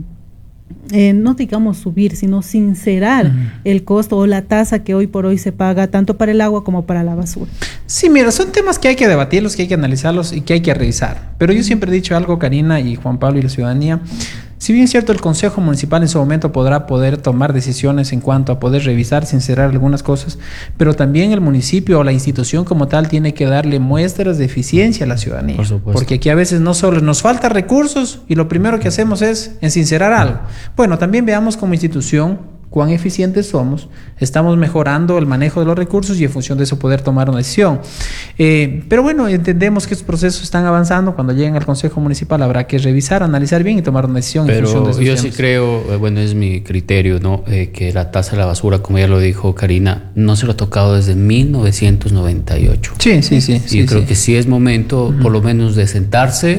Eh, no digamos subir, sino sincerar uh-huh. el costo o la tasa que hoy por hoy se paga tanto para el agua como para la basura. Sí, mira, son temas que hay que debatirlos, que hay que analizarlos y que hay que revisar. Pero yo siempre he dicho algo, Karina y Juan Pablo y la ciudadanía. Si bien es cierto, el Consejo Municipal en su momento podrá poder tomar decisiones en cuanto a poder revisar, sincerar algunas cosas, pero también el municipio o la institución como tal tiene que darle muestras de eficiencia a la ciudadanía. Por supuesto. Porque aquí a veces no solo nos falta recursos y lo primero que hacemos es sincerar algo. Bueno, también veamos como institución cuán eficientes somos, estamos mejorando el manejo de los recursos y en función de eso poder tomar una decisión. Eh, pero bueno, entendemos que estos procesos están avanzando, cuando lleguen al Consejo Municipal habrá que revisar, analizar bien y tomar una decisión. Pero en función de esos yo temas. sí creo, bueno, es mi criterio, ¿no? Eh, que la tasa de la basura, como ya lo dijo Karina, no se lo ha tocado desde mil novecientos noventa y ocho. Sí, sí, sí. Y sí, yo creo sí. que sí es momento, uh-huh. por lo menos, de sentarse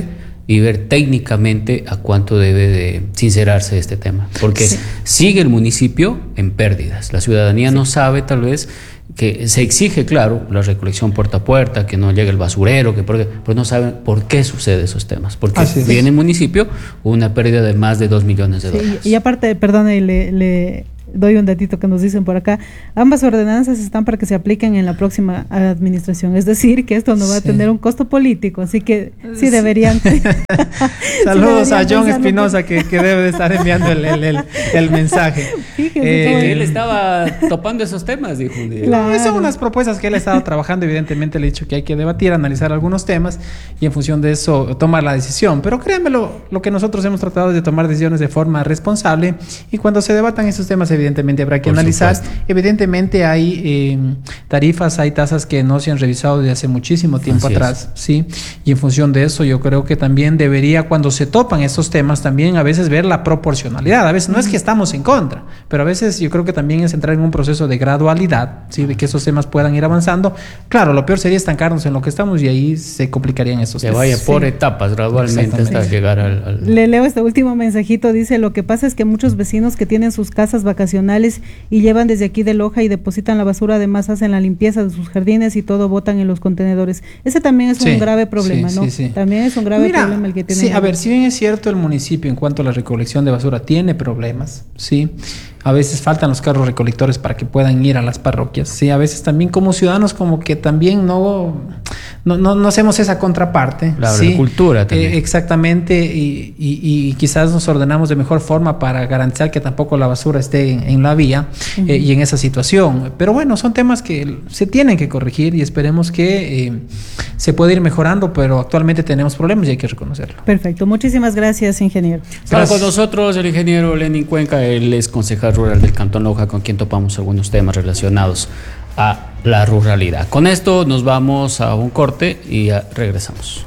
y ver técnicamente a cuánto debe de sincerarse este tema, porque sí. sigue el municipio en pérdidas. La ciudadanía sí. no sabe, tal vez, que se exige, claro, la recolección puerta a puerta, que no llegue el basurero, que porque, pero no saben por qué sucede esos temas, porque viene el municipio una pérdida de más de dos millones de sí, dólares. Y aparte, perdone, le... le... doy un datito que nos dicen por acá. Ambas ordenanzas están para que se apliquen en la próxima administración. Es decir, que esto no va a sí. tener un costo político, así que sí deberían. Saludos sí deberían a John Espinosa, que, que debe de estar enviando el, el, el, el mensaje. Eh, él estaba topando esos temas, dijo un día. Claro. Son unas propuestas que él ha estado trabajando. Evidentemente le he dicho que hay que debatir, analizar algunos temas y en función de eso tomar la decisión. Pero créanmelo, lo que nosotros hemos tratado es de tomar decisiones de forma responsable, y cuando se debatan esos temas, evidentemente Evidentemente habrá que Por analizar. Supuesto. Evidentemente hay eh, tarifas, hay tasas que no se han revisado desde hace muchísimo tiempo Así atrás, es. ¿sí? Y en función de eso, yo creo que también debería, cuando se topan estos temas, también a veces ver la proporcionalidad. A veces no es que estamos en contra, pero a veces yo creo que también es entrar en un proceso de gradualidad, ¿sí? De que esos temas puedan ir avanzando. Claro, lo peor sería estancarnos en lo que estamos y ahí se complicarían estos que temas. vaya por sí. etapas, gradualmente, hasta llegar al, al... Le leo este último mensajito. Dice: lo que pasa es que muchos vecinos que tienen sus casas vacacionales y llevan desde aquí de Loja y depositan la basura, además hacen la limpieza de sus jardines y todo botan en los contenedores. Ese también es sí, un grave problema, sí, ¿no? Sí, sí. También es un grave Mira, problema el que tiene. Sí, a ver, si bien es cierto, el municipio en cuanto a la recolección de basura tiene problemas, sí. A veces faltan los carros recolectores para que puedan ir a las parroquias. Sí, a veces también como ciudadanos como que también no, no, no, no hacemos esa contraparte. La ¿sí? cultura también. Eh, exactamente, y, y, y quizás nos ordenamos de mejor forma para garantizar que tampoco la basura esté en, en la vía uh-huh. eh, y en esa situación. Pero bueno, son temas que se tienen que corregir y esperemos que eh, se pueda ir mejorando, pero actualmente tenemos problemas y hay que reconocerlo. Perfecto, muchísimas gracias, ingeniero. Está con nosotros el ingeniero Lenin Cuenca, él es concejal rural del Cantón Loja, con quien topamos algunos temas relacionados a la ruralidad. Con esto nos vamos a un corte y ya regresamos.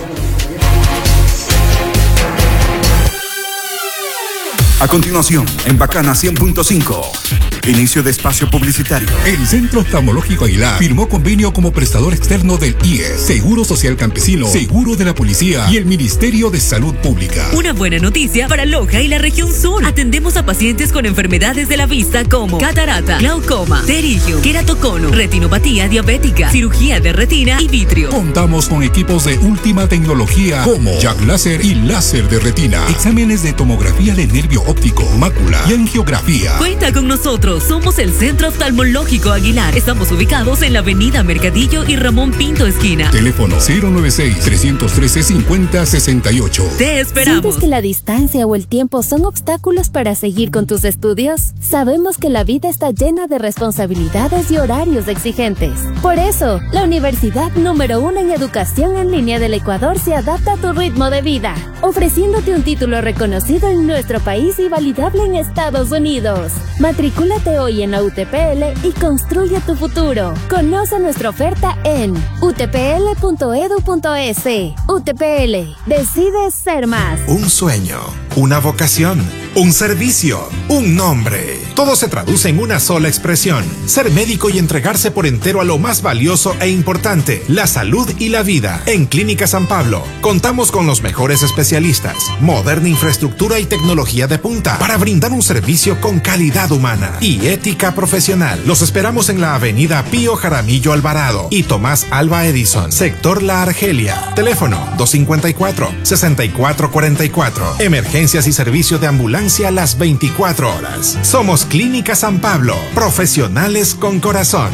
A continuación, en Bacana cien punto cinco, inicio de espacio publicitario. El Centro Oftalmológico Aguilar firmó convenio como prestador externo del I E S, Seguro Social Campesino, Seguro de la Policía y el Ministerio de Salud Pública. Una buena noticia para Loja y la región sur. Atendemos a pacientes con enfermedades de la vista como catarata, glaucoma, pterigio, queratocono, retinopatía diabética, cirugía de retina y vitrio. Contamos con equipos de última tecnología como Jack Láser y láser de retina, exámenes de tomografía de nervio óptico, mácula y angiografía. Cuenta con nosotros, somos el Centro Oftalmológico Aguilar. Estamos ubicados en la avenida Mercadillo y Ramón Pinto esquina. Teléfono cero noventa y seis, trescientos trece, cincuenta sesenta y ocho. Te esperamos. ¿Sientes que la distancia o el tiempo son obstáculos para seguir con tus estudios? Sabemos que la vida está llena de responsabilidades y horarios exigentes. Por eso, la universidad número uno en educación en línea del Ecuador se adapta a tu ritmo de vida, ofreciéndote un título reconocido en nuestro país y validable en Estados Unidos. Matricúlate hoy en la U T P L y construye tu futuro. Conoce nuestra oferta en u t p l punto e d u punto e s. U T P L, decides ser más. Un sueño, una vocación, un servicio, un nombre. Todo se traduce en una sola expresión: ser médico y entregarse por entero a lo más valioso e importante, la salud y la vida. En Clínica San Pablo contamos con los mejores especialistas, moderna infraestructura y tecnología de punta para brindar un servicio con calidad humana y ética profesional. Los esperamos en la avenida Pío Jaramillo Alvarado y Tomás Alba Edison, sector La Argelia. Teléfono dos cinco cuatro, seis cuatro cuatro cuatro. Emergencias y servicio de ambulancia las veinticuatro horas. Somos Clínica San Pablo, profesionales con corazón.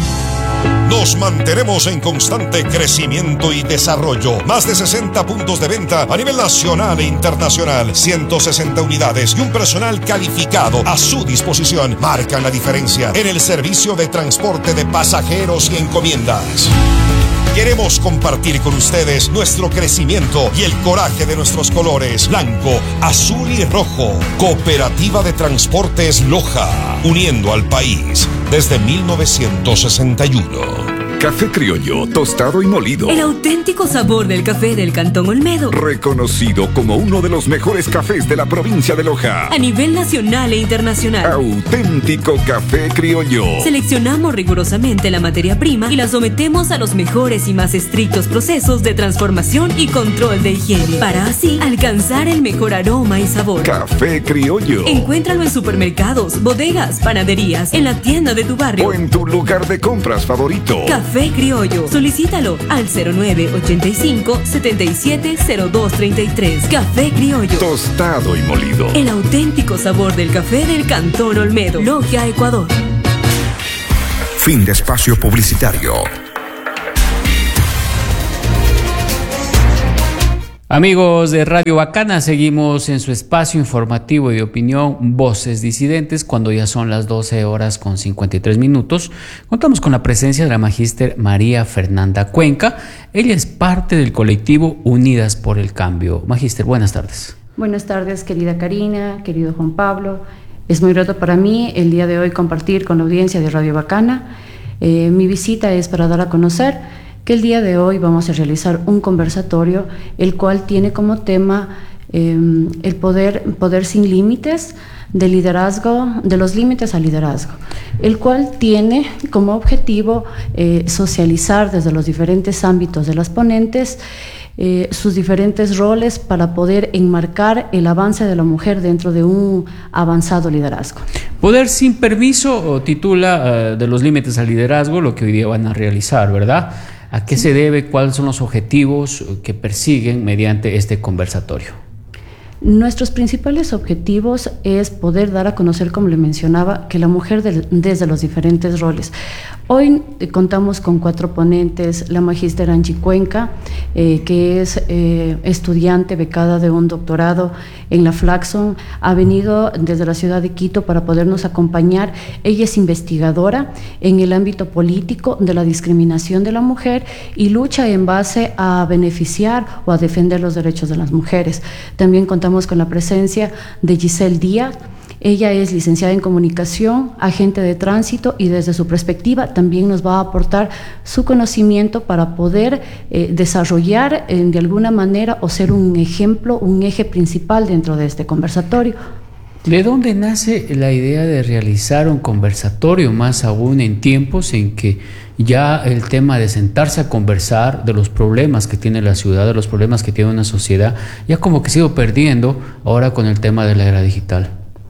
Nos mantenemos en constante crecimiento y desarrollo. Más de sesenta puntos de venta a nivel nacional e internacional. ciento sesenta unidades y un personal calificado a su disposición marcan la diferencia en el servicio de transporte de pasajeros y encomiendas. Queremos compartir con ustedes nuestro crecimiento y el coraje de nuestros colores blanco, azul y rojo. Cooperativa de Transportes Loja, uniendo al país desde mil novecientos sesenta y uno. Café criollo, tostado y molido. El auténtico sabor del café del Cantón Olmedo. Reconocido como uno de los mejores cafés de la provincia de Loja. A nivel nacional e internacional. Auténtico café criollo. Seleccionamos rigurosamente la materia prima y la sometemos a los mejores y más estrictos procesos de transformación y control de higiene, para así alcanzar el mejor aroma y sabor. Café criollo. Encuéntralo en supermercados, bodegas, panaderías, en la tienda de tu barrio o en tu lugar de compras favorito. Café criollo. Solicítalo al cero nueve ochenta y cinco setenta y siete cero dos treinta y tres. Café criollo. Tostado y molido. El auténtico sabor del café del Cantón Olmedo. Logia, Ecuador. Fin de espacio publicitario. Amigos de Radio Bacana, seguimos en su espacio informativo y de opinión Voces Disidentes, cuando ya son las doce horas con cincuenta y tres minutos. Contamos con la presencia de la magíster María Fernanda Cuenca. Ella es parte del colectivo Unidas por el Cambio. Magíster, buenas tardes. Buenas tardes, querida Karina, querido Juan Pablo. Es muy grato para mí el día de hoy compartir con la audiencia de Radio Bacana. Eh, mi visita es para dar a conocer que el día de hoy vamos a realizar un conversatorio, el cual tiene como tema eh, el poder, poder sin límites, de liderazgo, de los límites al liderazgo, el cual tiene como objetivo eh, socializar desde los diferentes ámbitos de las ponentes eh, sus diferentes roles para poder enmarcar el avance de la mujer dentro de un avanzado liderazgo. Poder sin permiso, o titula uh, de los límites al liderazgo, lo que hoy día van a realizar, ¿verdad? ¿A qué se debe? ¿Cuáles son los objetivos que persiguen mediante este conversatorio? Nuestros principales objetivos es poder dar a conocer, como le mencionaba, que la mujer de, desde los diferentes roles. Hoy eh, contamos con cuatro ponentes: la magíster Angie Cuenca, eh, que es eh, estudiante becada de un doctorado en la Flaxon, ha venido desde la ciudad de Quito para podernos acompañar. Ella es investigadora en el ámbito político de la discriminación de la mujer y lucha en base a beneficiar o a defender los derechos de las mujeres. También contamos con la presencia de Giselle Díaz. Ella es licenciada en comunicación, agente de tránsito, y desde su perspectiva también nos va a aportar su conocimiento para poder eh, desarrollar eh, de alguna manera o ser un ejemplo, un eje principal dentro de este conversatorio. ¿De dónde nace la idea de realizar un conversatorio, más aún en tiempos en que ya el tema de sentarse a conversar de los problemas que tiene la ciudad, de los problemas que tiene una sociedad, ya como que se ha ido perdiendo ahora con el tema de la era digital?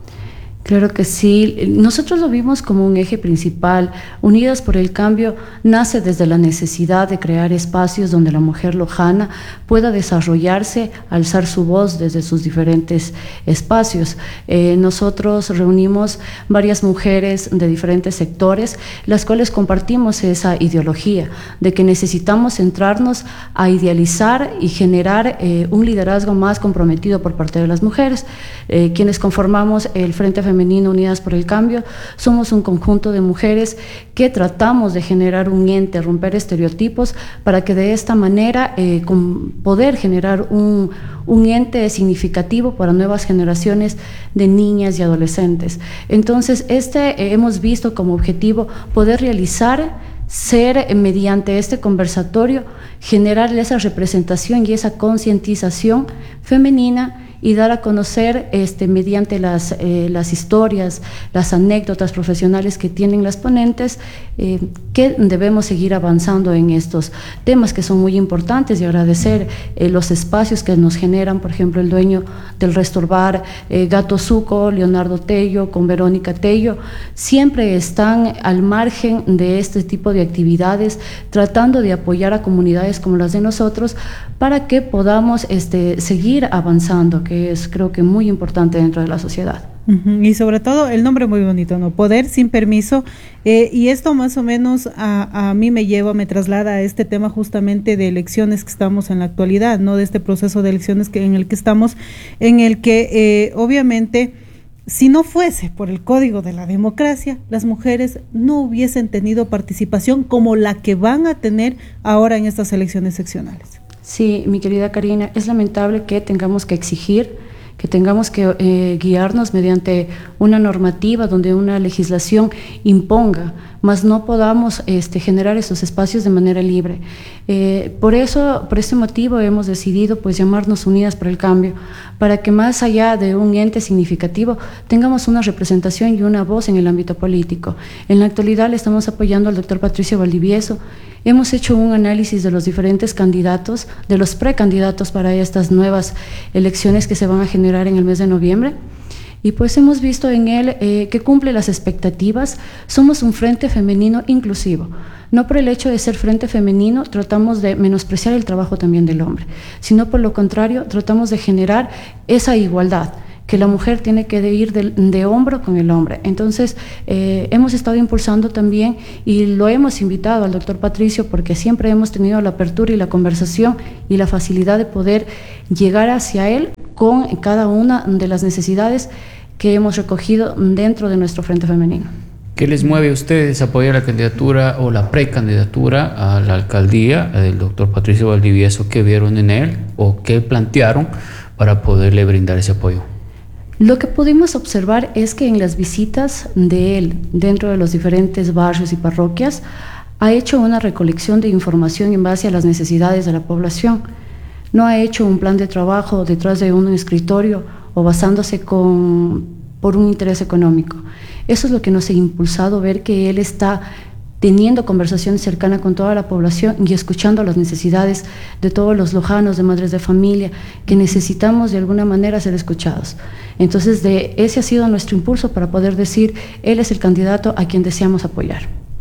Claro que sí, nosotros lo vimos como un eje principal. Unidas por el Cambio nace desde la necesidad de crear espacios donde la mujer lojana pueda desarrollarse, alzar su voz desde sus diferentes espacios. Eh, nosotros reunimos varias mujeres de diferentes sectores, las cuales compartimos esa ideología de que necesitamos centrarnos a idealizar y generar eh, un liderazgo más comprometido por parte de las mujeres. Eh, quienes conformamos el Frente Femenino Femenino Unidas por el Cambio, somos un conjunto de mujeres que tratamos de generar un ente, romper estereotipos, para que de esta manera eh, con poder generar un, un ente significativo para nuevas generaciones de niñas y adolescentes. Entonces, este eh, hemos visto como objetivo poder realizar, ser eh, mediante este conversatorio, generar esa representación y esa concientización femenina y dar a conocer este, mediante las, eh, las historias, las anécdotas profesionales que tienen las ponentes, eh, que debemos seguir avanzando en estos temas que son muy importantes, y agradecer eh, los espacios que nos generan, por ejemplo, el dueño del Restorbar, eh, Gato Zuco, Leonardo Tello, con Verónica Tello, siempre están al margen de este tipo de actividades, tratando de apoyar a comunidades como las de nosotros, para que podamos este, seguir avanzando, que es creo que muy importante dentro de la sociedad. Uh-huh. Y sobre todo el nombre muy bonito, ¿no? Poder sin permiso, eh, y esto más o menos a, a mí me lleva, me traslada a este tema justamente de elecciones que estamos en la actualidad, ¿no? De este proceso de elecciones que, en el que estamos, en el que eh, obviamente, si no fuese por el Código de la Democracia, las mujeres no hubiesen tenido participación como la que van a tener ahora en estas elecciones seccionales. Sí, mi querida Karina, es lamentable que tengamos que exigir que tengamos que eh, guiarnos mediante una normativa donde una legislación imponga, más no podamos este, generar esos espacios de manera libre. Eh, por eso, por ese motivo hemos decidido pues llamarnos Unidas por el Cambio, para que más allá de un ente significativo tengamos una representación y una voz en el ámbito político. En la actualidad le estamos apoyando al doctor Patricio Valdivieso. Hemos hecho un análisis de los diferentes candidatos, de los precandidatos para estas nuevas elecciones que se van a generar en el mes de noviembre. Y pues hemos visto en él eh, que cumple las expectativas. Somos un frente femenino inclusivo. No por el hecho de ser frente femenino tratamos de menospreciar el trabajo también del hombre, sino por lo contrario tratamos de generar esa igualdad, que la mujer tiene que ir de, de hombro con el hombre. Entonces, eh, hemos estado impulsando también y lo hemos invitado al doctor Patricio porque siempre hemos tenido la apertura y la conversación y la facilidad de poder llegar hacia él con cada una de las necesidades que hemos recogido dentro de nuestro Frente Femenino. ¿Qué les mueve a ustedes a apoyar la candidatura o la precandidatura a la alcaldía del doctor Patricio Valdivieso? ¿Qué vieron en él o qué plantearon para poderle brindar ese apoyo? Lo que pudimos observar es que en las visitas de él dentro de los diferentes barrios y parroquias ha hecho una recolección de información en base a las necesidades de la población. No ha hecho un plan de trabajo detrás de un escritorio o basándose con, por un interés económico. Eso es lo que nos ha impulsado, ver que él está teniendo conversaciones cercanas con toda la población y escuchando las necesidades de todos los lojanos, de madres de familia, que necesitamos de alguna manera ser escuchados. Entonces, de ese ha sido nuestro impulso para poder decir, él es el candidato a quien deseamos apoyar.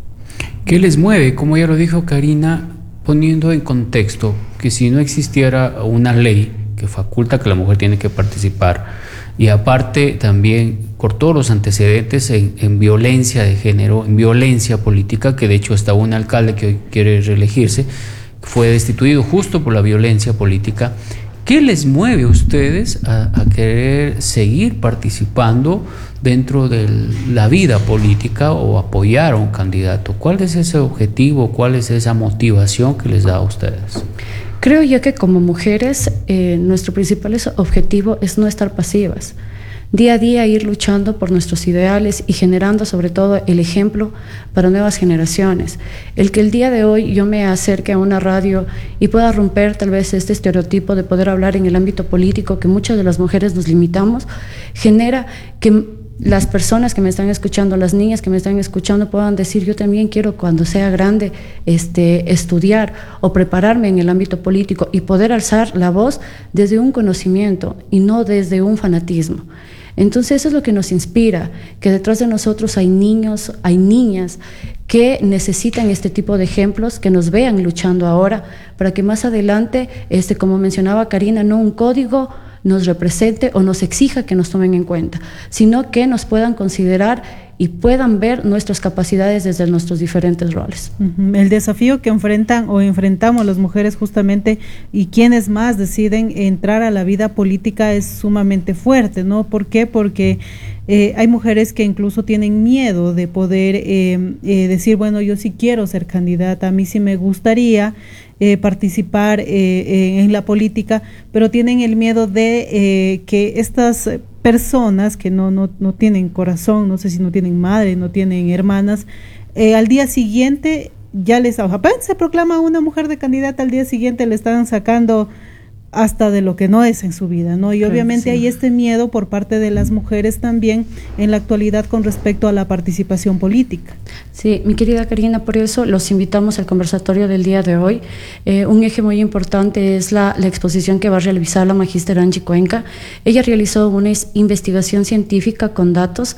¿Qué les mueve? Como ya lo dijo Karina, poniendo en contexto que si no existiera una ley que faculta que la mujer tiene que participar, y aparte también por todos los antecedentes en, en violencia de género, en violencia política, que de hecho hasta un alcalde que hoy quiere reelegirse fue destituido justo por la violencia política. ¿Qué les mueve a ustedes a, a querer seguir participando dentro de la vida política o apoyar a un candidato? ¿Cuál es ese objetivo? ¿Cuál es esa motivación que les da a ustedes? Creo yo que como mujeres eh, nuestro principal objetivo es no estar pasivas. Día a día ir luchando por nuestros ideales y generando sobre todo el ejemplo para nuevas generaciones. El que el día de hoy yo me acerque a una radio y pueda romper tal vez este estereotipo de poder hablar en el ámbito político que muchas de las mujeres nos limitamos, genera que las personas que me están escuchando, las niñas que me están escuchando puedan decir, yo también quiero cuando sea grande este, estudiar o prepararme en el ámbito político y poder alzar la voz desde un conocimiento y no desde un fanatismo. Entonces eso es lo que nos inspira, que detrás de nosotros hay niños, hay niñas que necesitan este tipo de ejemplos, que nos vean luchando ahora, para que más adelante, este, como mencionaba Karina, no un código nos represente o nos exija que nos tomen en cuenta, sino que nos puedan considerar y puedan ver nuestras capacidades desde nuestros diferentes roles. Uh-huh. El desafío que enfrentan o enfrentamos las mujeres justamente y quienes más deciden entrar a la vida política es sumamente fuerte, ¿no? ¿Por qué? Porque eh, hay mujeres que incluso tienen miedo de poder eh, eh, decir, bueno, yo sí quiero ser candidata, a mí sí me gustaría Eh, participar eh, eh, en la política, pero tienen el miedo de eh, que estas personas que no, no, no tienen corazón, no sé si no tienen madre, no tienen hermanas, eh, al día siguiente ya les apenas se proclama una mujer de candidata, al día siguiente le están sacando hasta de lo que no es en su vida, ¿no? Y claro, obviamente sí. Hay este miedo por parte de las mujeres también en la actualidad con respecto a la participación política. Sí, mi querida Karina, por eso los invitamos al conversatorio del día de hoy. Eh, un eje muy importante es la, la exposición que va a realizar la magíster Angie Cuenca. Ella realizó una investigación científica con datos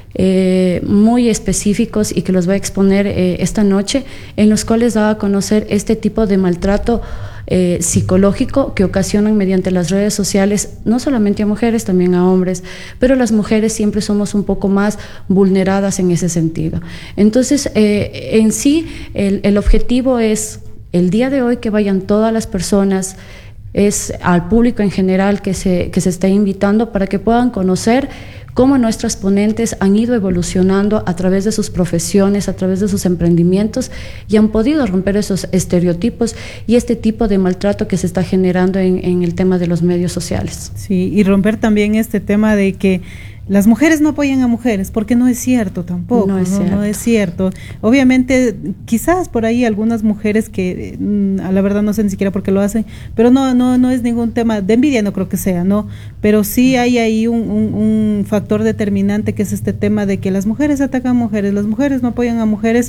Eh, muy específicos y que los va a exponer eh, esta noche, en los cuales da a conocer este tipo de maltrato eh, psicológico que ocasionan mediante las redes sociales, no solamente a mujeres, también a hombres, pero las mujeres siempre somos un poco más vulneradas en ese sentido. Entonces, eh, en sí, el, el objetivo es el día de hoy que vayan todas las personas, es al público en general que se, que se está invitando para que puedan conocer cómo nuestras ponentes han ido evolucionando a través de sus profesiones, a través de sus emprendimientos, y han podido romper esos estereotipos y este tipo de maltrato que se está generando en, en el tema de los medios sociales. Sí, y romper también este tema de que las mujeres no apoyan a mujeres, porque no es cierto tampoco, no es, ¿no? Cierto. No es cierto. Obviamente, quizás por ahí algunas mujeres que mm, a la verdad no sé ni siquiera por qué lo hacen, pero no no no es ningún tema de envidia, no creo que sea, ¿no? Pero sí hay ahí un, un, un factor determinante que es este tema de que las mujeres atacan a mujeres, las mujeres no apoyan a mujeres,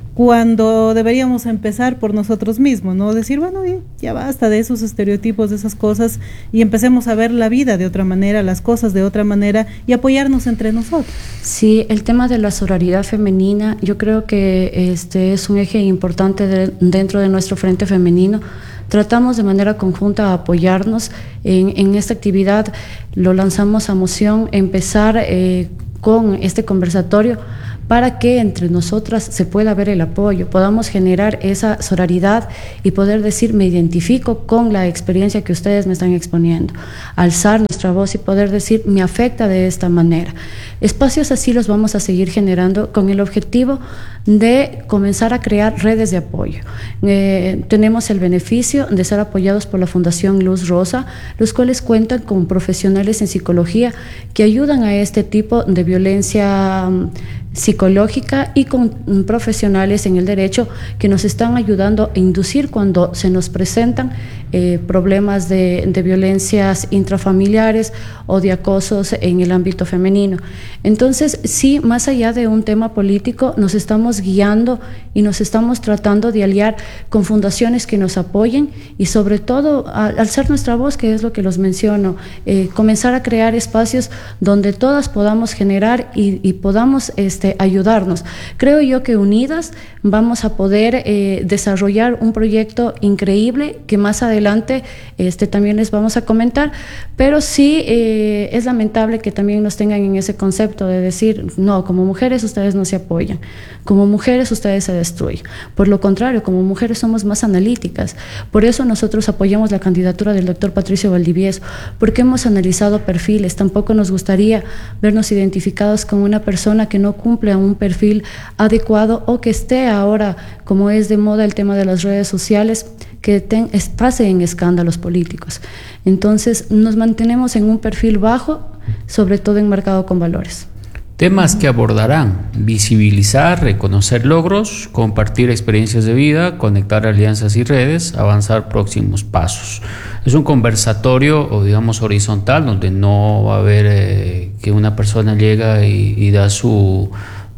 cuando deberíamos empezar por nosotros mismos, ¿no? Decir, bueno, ya basta de esos estereotipos, de esas cosas, y empecemos a ver la vida de otra manera, las cosas de otra manera, y apoyarnos entre nosotros. Sí, el tema de la sororidad femenina, yo creo que este es un eje importante de, dentro de nuestro Frente Femenino. Tratamos de manera conjunta a apoyarnos en, en esta actividad, lo lanzamos a moción, empezar eh, con este conversatorio, para que entre nosotras se pueda ver el apoyo, podamos generar esa sororidad y poder decir, me identifico con la experiencia que ustedes me están exponiendo, alzar nuestra voz y poder decir, me afecta de esta manera. Espacios así los vamos a seguir generando con el objetivo de comenzar a crear redes de apoyo. Eh, tenemos el beneficio de ser apoyados por la Fundación Luz Rosa, los cuales cuentan con profesionales en psicología que ayudan a este tipo de violencia um, psicológica y con um, profesionales en el derecho que nos están ayudando a inducir cuando se nos presentan eh, problemas de, de violencias intrafamiliares o de acosos en el ámbito femenino. Entonces, sí, más allá de un tema político, nos estamos guiando y nos estamos tratando de aliar con fundaciones que nos apoyen y sobre todo al alzar nuestra voz, que es lo que los menciono, eh, comenzar a crear espacios donde todas podamos generar y, y podamos este, ayudarnos. Creo yo que unidas vamos a poder eh, desarrollar un proyecto increíble que más adelante este, también les vamos a comentar, pero sí eh, es lamentable que también nos tengan en ese concepto de decir, no, como mujeres ustedes no se apoyan, como mujeres ustedes se destruyen. Por lo contrario, como mujeres somos más analíticas, por eso nosotros apoyamos la candidatura del doctor Patricio Valdivieso, porque hemos analizado perfiles, tampoco nos gustaría vernos identificados con una persona que no cumple a un perfil adecuado o que esté ahora, como es de moda el tema de las redes sociales, que ten, pase en escándalos políticos. Entonces nos mantenemos en un perfil bajo, sobre todo enmarcado con valores. Temas que abordarán: visibilizar, reconocer logros, compartir experiencias de vida, conectar alianzas y redes, avanzar próximos pasos. Es un conversatorio, o digamos horizontal, donde no va a haber eh, que una persona llega y, y da su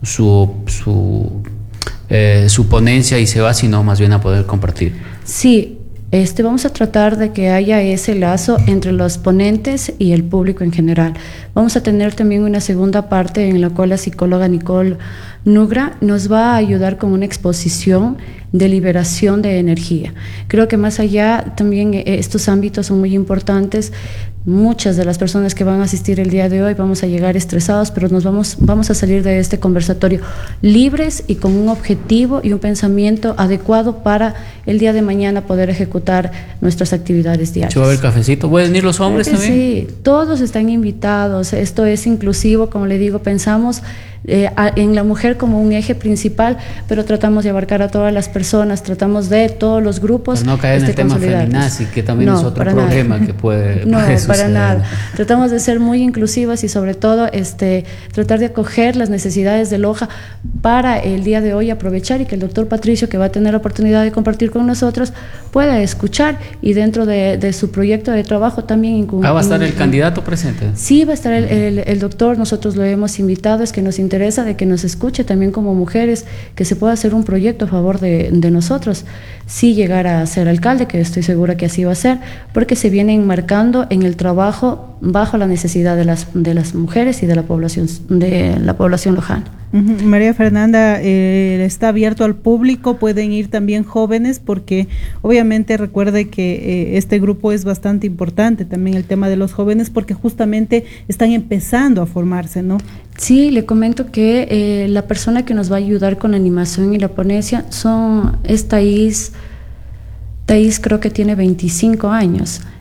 su su, eh, su ponencia y se va, sino más bien a poder compartir. Sí. Este, vamos a tratar de que haya ese lazo entre los ponentes y el público en general. Vamos a tener también una segunda parte en la cual la psicóloga Nicole Nugra nos va a ayudar con una exposición de liberación de energía. Creo que más allá también estos ámbitos son muy importantes. Muchas de las personas que van a asistir el día de hoy vamos a llegar estresados, pero nos vamos, vamos a salir de este conversatorio libres y con un objetivo y un pensamiento adecuado para el día de mañana poder ejecutar nuestras actividades diarias. ¿Va a haber cafecito? ¿Pueden ir los hombres también? Sí, todos están invitados. Esto es inclusivo, como le digo, pensamos eh, a, en la mujer como un eje principal, pero tratamos de abarcar a todas las personas, tratamos de todos los grupos. Pero no caer este, en el tema feminazi, que también no, es otro problema nada. que puede, no, puede para nada. Tratamos de ser muy inclusivas y sobre todo este, tratar de acoger las necesidades de Loja para el día de hoy, aprovechar y que el doctor Patricio, que va a tener la oportunidad de compartir con nosotros, pueda escuchar y dentro de, de su proyecto de trabajo también. Ah, ¿va a estar el candidato presente? Sí, va a estar el, el, el doctor, nosotros lo hemos invitado, es que nos interesa de que nos escuche también como mujeres, que se pueda hacer un proyecto a favor de, de nosotros, si llegara a ser alcalde, que estoy segura que así va a ser, porque se viene enmarcando en el trabajo bajo la necesidad de las, de las mujeres y de la población, de la población lojana. Uh-huh. María Fernanda, eh, está abierto al público, pueden ir también jóvenes, porque obviamente recuerde que eh, este grupo es bastante importante, también el tema de los jóvenes, porque justamente están empezando a formarse, ¿no? Sí, le comento que eh, la persona que nos va a ayudar con la animación y la ponencia son, es Thais, Thais creo que tiene veinticinco años.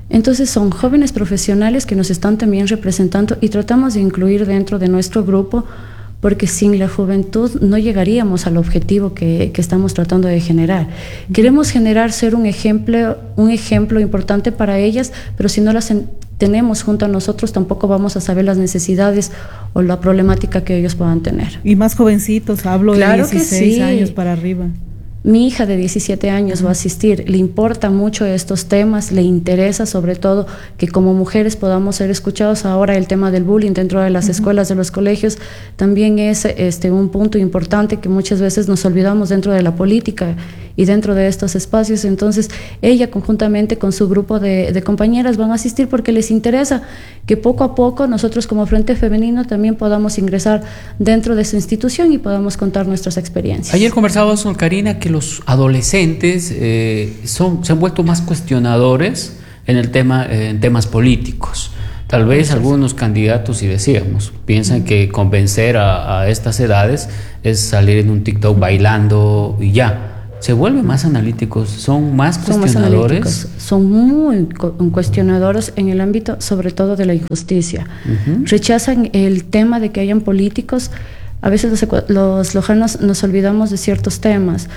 Entonces son jóvenes profesionales que nos están también representando y tratamos de incluir dentro de nuestro grupo, porque sin la juventud no llegaríamos al objetivo que, que estamos tratando de generar. Queremos generar, ser un ejemplo, un ejemplo importante para ellas, pero si no las en, tenemos junto a nosotros, tampoco vamos a saber las necesidades o la problemática que ellos puedan tener. Y más jovencitos, hablo claro de dieciséis sí. años para arriba. Mi hija de diecisiete años va a asistir, le importa mucho estos temas, le interesa sobre todo que como mujeres podamos ser escuchados. Ahora el tema del bullying dentro de las uh-huh. escuelas, de los colegios, también es este, un punto importante que muchas veces nos olvidamos dentro de la política y dentro de estos espacios. Entonces ella conjuntamente con su grupo de, de compañeras van a asistir porque les interesa que poco a poco nosotros como Frente Femenino también podamos ingresar dentro de su institución y podamos contar nuestras experiencias. Ayer conversábamos con Karina que los adolescentes eh, son, se han vuelto más cuestionadores en el tema, eh, en temas políticos. Tal vez algunos candidatos, y decíamos, piensan que convencer a, a estas edades es salir en un TikTok bailando y ya. Se vuelven más analíticos, son más son cuestionadores. Más son muy cuestionadores en el ámbito sobre todo de la injusticia. Uh-huh. Rechazan el tema de que hayan políticos. A veces los, los lojanos nos olvidamos de ciertos temas,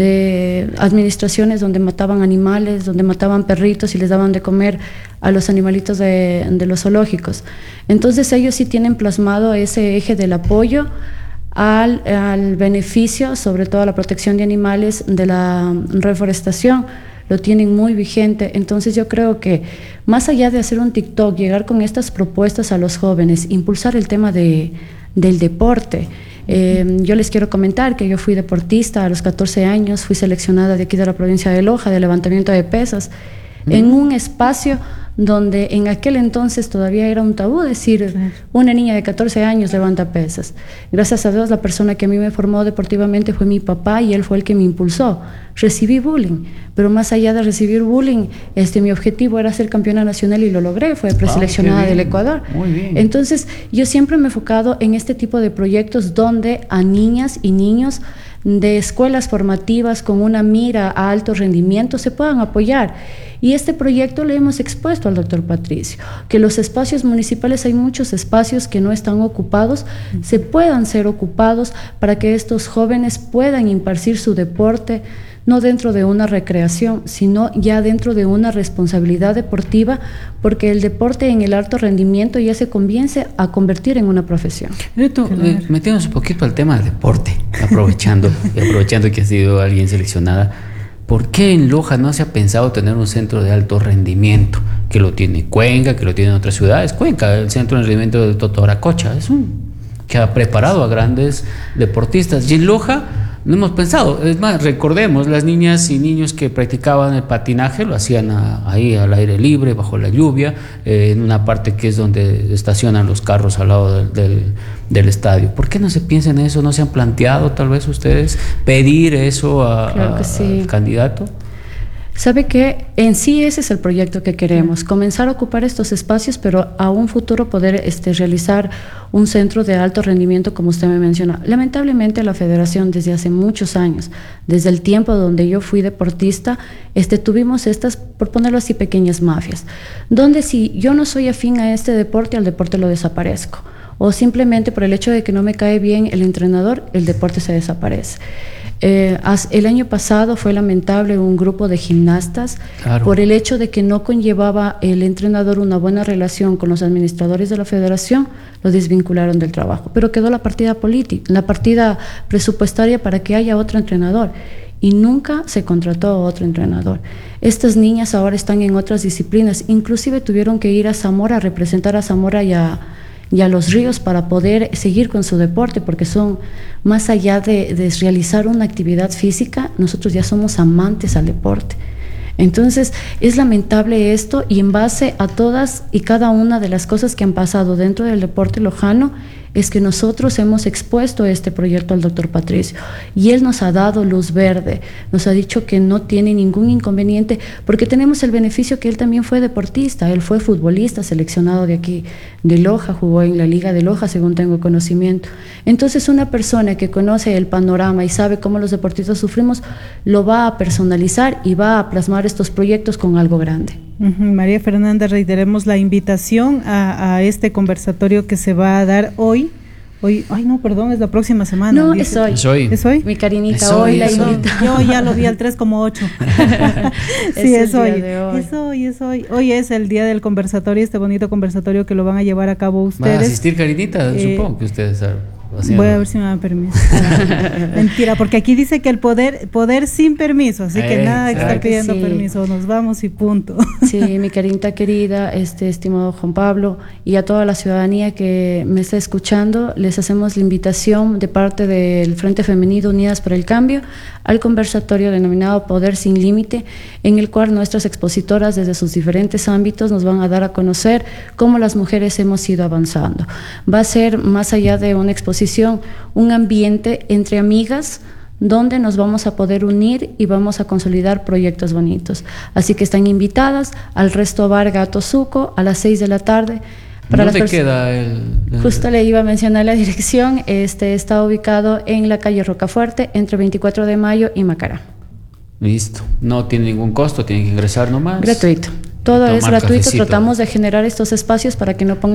de administraciones donde mataban animales, donde mataban perritos y les daban de comer a los animalitos de, de los zoológicos. Entonces ellos sí tienen plasmado ese eje del apoyo Al, al beneficio, sobre todo a la protección de animales, de la reforestación, lo tienen muy vigente. Entonces yo creo que más allá de hacer un TikTok, llegar con estas propuestas a los jóvenes, impulsar el tema de, del deporte. Eh, yo les quiero comentar que yo fui deportista a los catorce años, fui seleccionada de aquí de la provincia de Loja, de levantamiento de pesas, mm. en un espacio donde en aquel entonces todavía era un tabú decir sí. una niña de catorce años levanta pesas. Gracias a Dios la persona que a mí me formó deportivamente fue mi papá y él fue el que me impulsó. Recibí bullying, pero más allá de recibir bullying, este, mi objetivo era ser campeona nacional y lo logré, fue preseleccionada oh, del Ecuador. Muy bien. Entonces yo siempre me he enfocado en este tipo de proyectos donde a niñas y niños de escuelas formativas con una mira a alto rendimiento se puedan apoyar. Y este proyecto le hemos expuesto al doctor Patricio, que los espacios municipales, hay muchos espacios que no están ocupados, se puedan ser ocupados para que estos jóvenes puedan impartir su deporte, no dentro de una recreación, sino ya dentro de una responsabilidad deportiva, porque el deporte en el alto rendimiento ya se comienza a convertir en una profesión. Neto, eh, metiéndonos un poquito al tema del deporte, aprovechando, aprovechando que ha sido alguien seleccionada, ¿por qué en Loja no se ha pensado tener un centro de alto rendimiento? Que lo tiene Cuenca, que lo tiene en otras ciudades. Cuenca, el centro de rendimiento de Totoracocha, es un que ha preparado a grandes deportistas. Y en Loja no hemos pensado. Es más, recordemos, las niñas y niños que practicaban el patinaje lo hacían a, ahí al aire libre, bajo la lluvia, eh, en una parte que es donde estacionan los carros al lado del, del, del estadio. ¿Por qué no se piensa en eso? ¿No se han planteado tal vez ustedes pedir eso a, claro que sí. al candidato? Sabe que en sí ese es el proyecto que queremos, comenzar a ocupar estos espacios, pero a un futuro poder este, realizar un centro de alto rendimiento, como usted me menciona. Lamentablemente la federación desde hace muchos años, desde el tiempo donde yo fui deportista, este, tuvimos estas, por ponerlo así, pequeñas mafias, donde si yo no soy afín a este deporte, al deporte lo desaparezco. O simplemente por el hecho de que no me cae bien el entrenador, el deporte se desaparece. Eh, el año pasado fue lamentable un grupo de gimnastas, claro, por el hecho de que no conllevaba el entrenador una buena relación con los administradores de la federación, lo desvincularon del trabajo, pero quedó la partida política, la partida presupuestaria para que haya otro entrenador y nunca se contrató a otro entrenador. Estas niñas ahora están en otras disciplinas, inclusive tuvieron que ir a Zamora a representar a Zamora y a y a Los Ríos para poder seguir con su deporte, porque son, más allá de, de realizar una actividad física, nosotros ya somos amantes al deporte. Entonces es lamentable esto, y en base a todas y cada una de las cosas que han pasado dentro del deporte lojano, es que nosotros hemos expuesto este proyecto al doctor Patricio y él nos ha dado luz verde, nos ha dicho que no tiene ningún inconveniente, porque tenemos el beneficio que él también fue deportista, él fue futbolista seleccionado de aquí de Loja, jugó en la Liga de Loja según tengo conocimiento. Entonces una persona que conoce el panorama y sabe cómo los deportistas sufrimos, lo va a personalizar y va a plasmar estos proyectos con algo grande. Uh-huh. María Fernanda, reiteremos la invitación a, a este conversatorio que se va a dar hoy. Hoy, ay no, perdón, es la próxima semana. No, es hoy. es hoy. ¿Es hoy? Mi Karinita, es hoy, hoy la invita. Yo ya lo vi al tres coma ocho. Sí, es, es hoy. hoy. Es hoy, es hoy. Hoy es el día del conversatorio, este bonito conversatorio que lo van a llevar a cabo ustedes. ¿Va a asistir Karinita? Eh, Supongo que ustedes saben. Voy a ver si me dan permiso. Mentira, porque aquí dice que el poder poder sin permiso, así que eh, nada que está pidiendo sí. permiso, nos vamos y punto. Sí, mi Karinita querida, este estimado Juan Pablo, y a toda la ciudadanía que me está escuchando, les hacemos la invitación de parte del Frente Femenino Unidas por el Cambio al conversatorio denominado Poder sin Límite, en el cual nuestras expositoras desde sus diferentes ámbitos nos van a dar a conocer cómo las mujeres hemos ido avanzando. Va a ser más allá de una exposición, un ambiente entre amigas donde nos vamos a poder unir y vamos a consolidar proyectos bonitos. Así que están invitadas al Resto Bar Gato Suco a las seis de la tarde. Para ¿Dónde queda el, el...? Justo le iba a mencionar la dirección. Este está ubicado en la calle Rocafuerte, entre veinticuatro de mayo y Macará. Listo. No tiene ningún costo, tienen que ingresar nomás. Gratuito. Todo es gratuito. Cafecito. Tratamos de generar estos espacios para que no pongan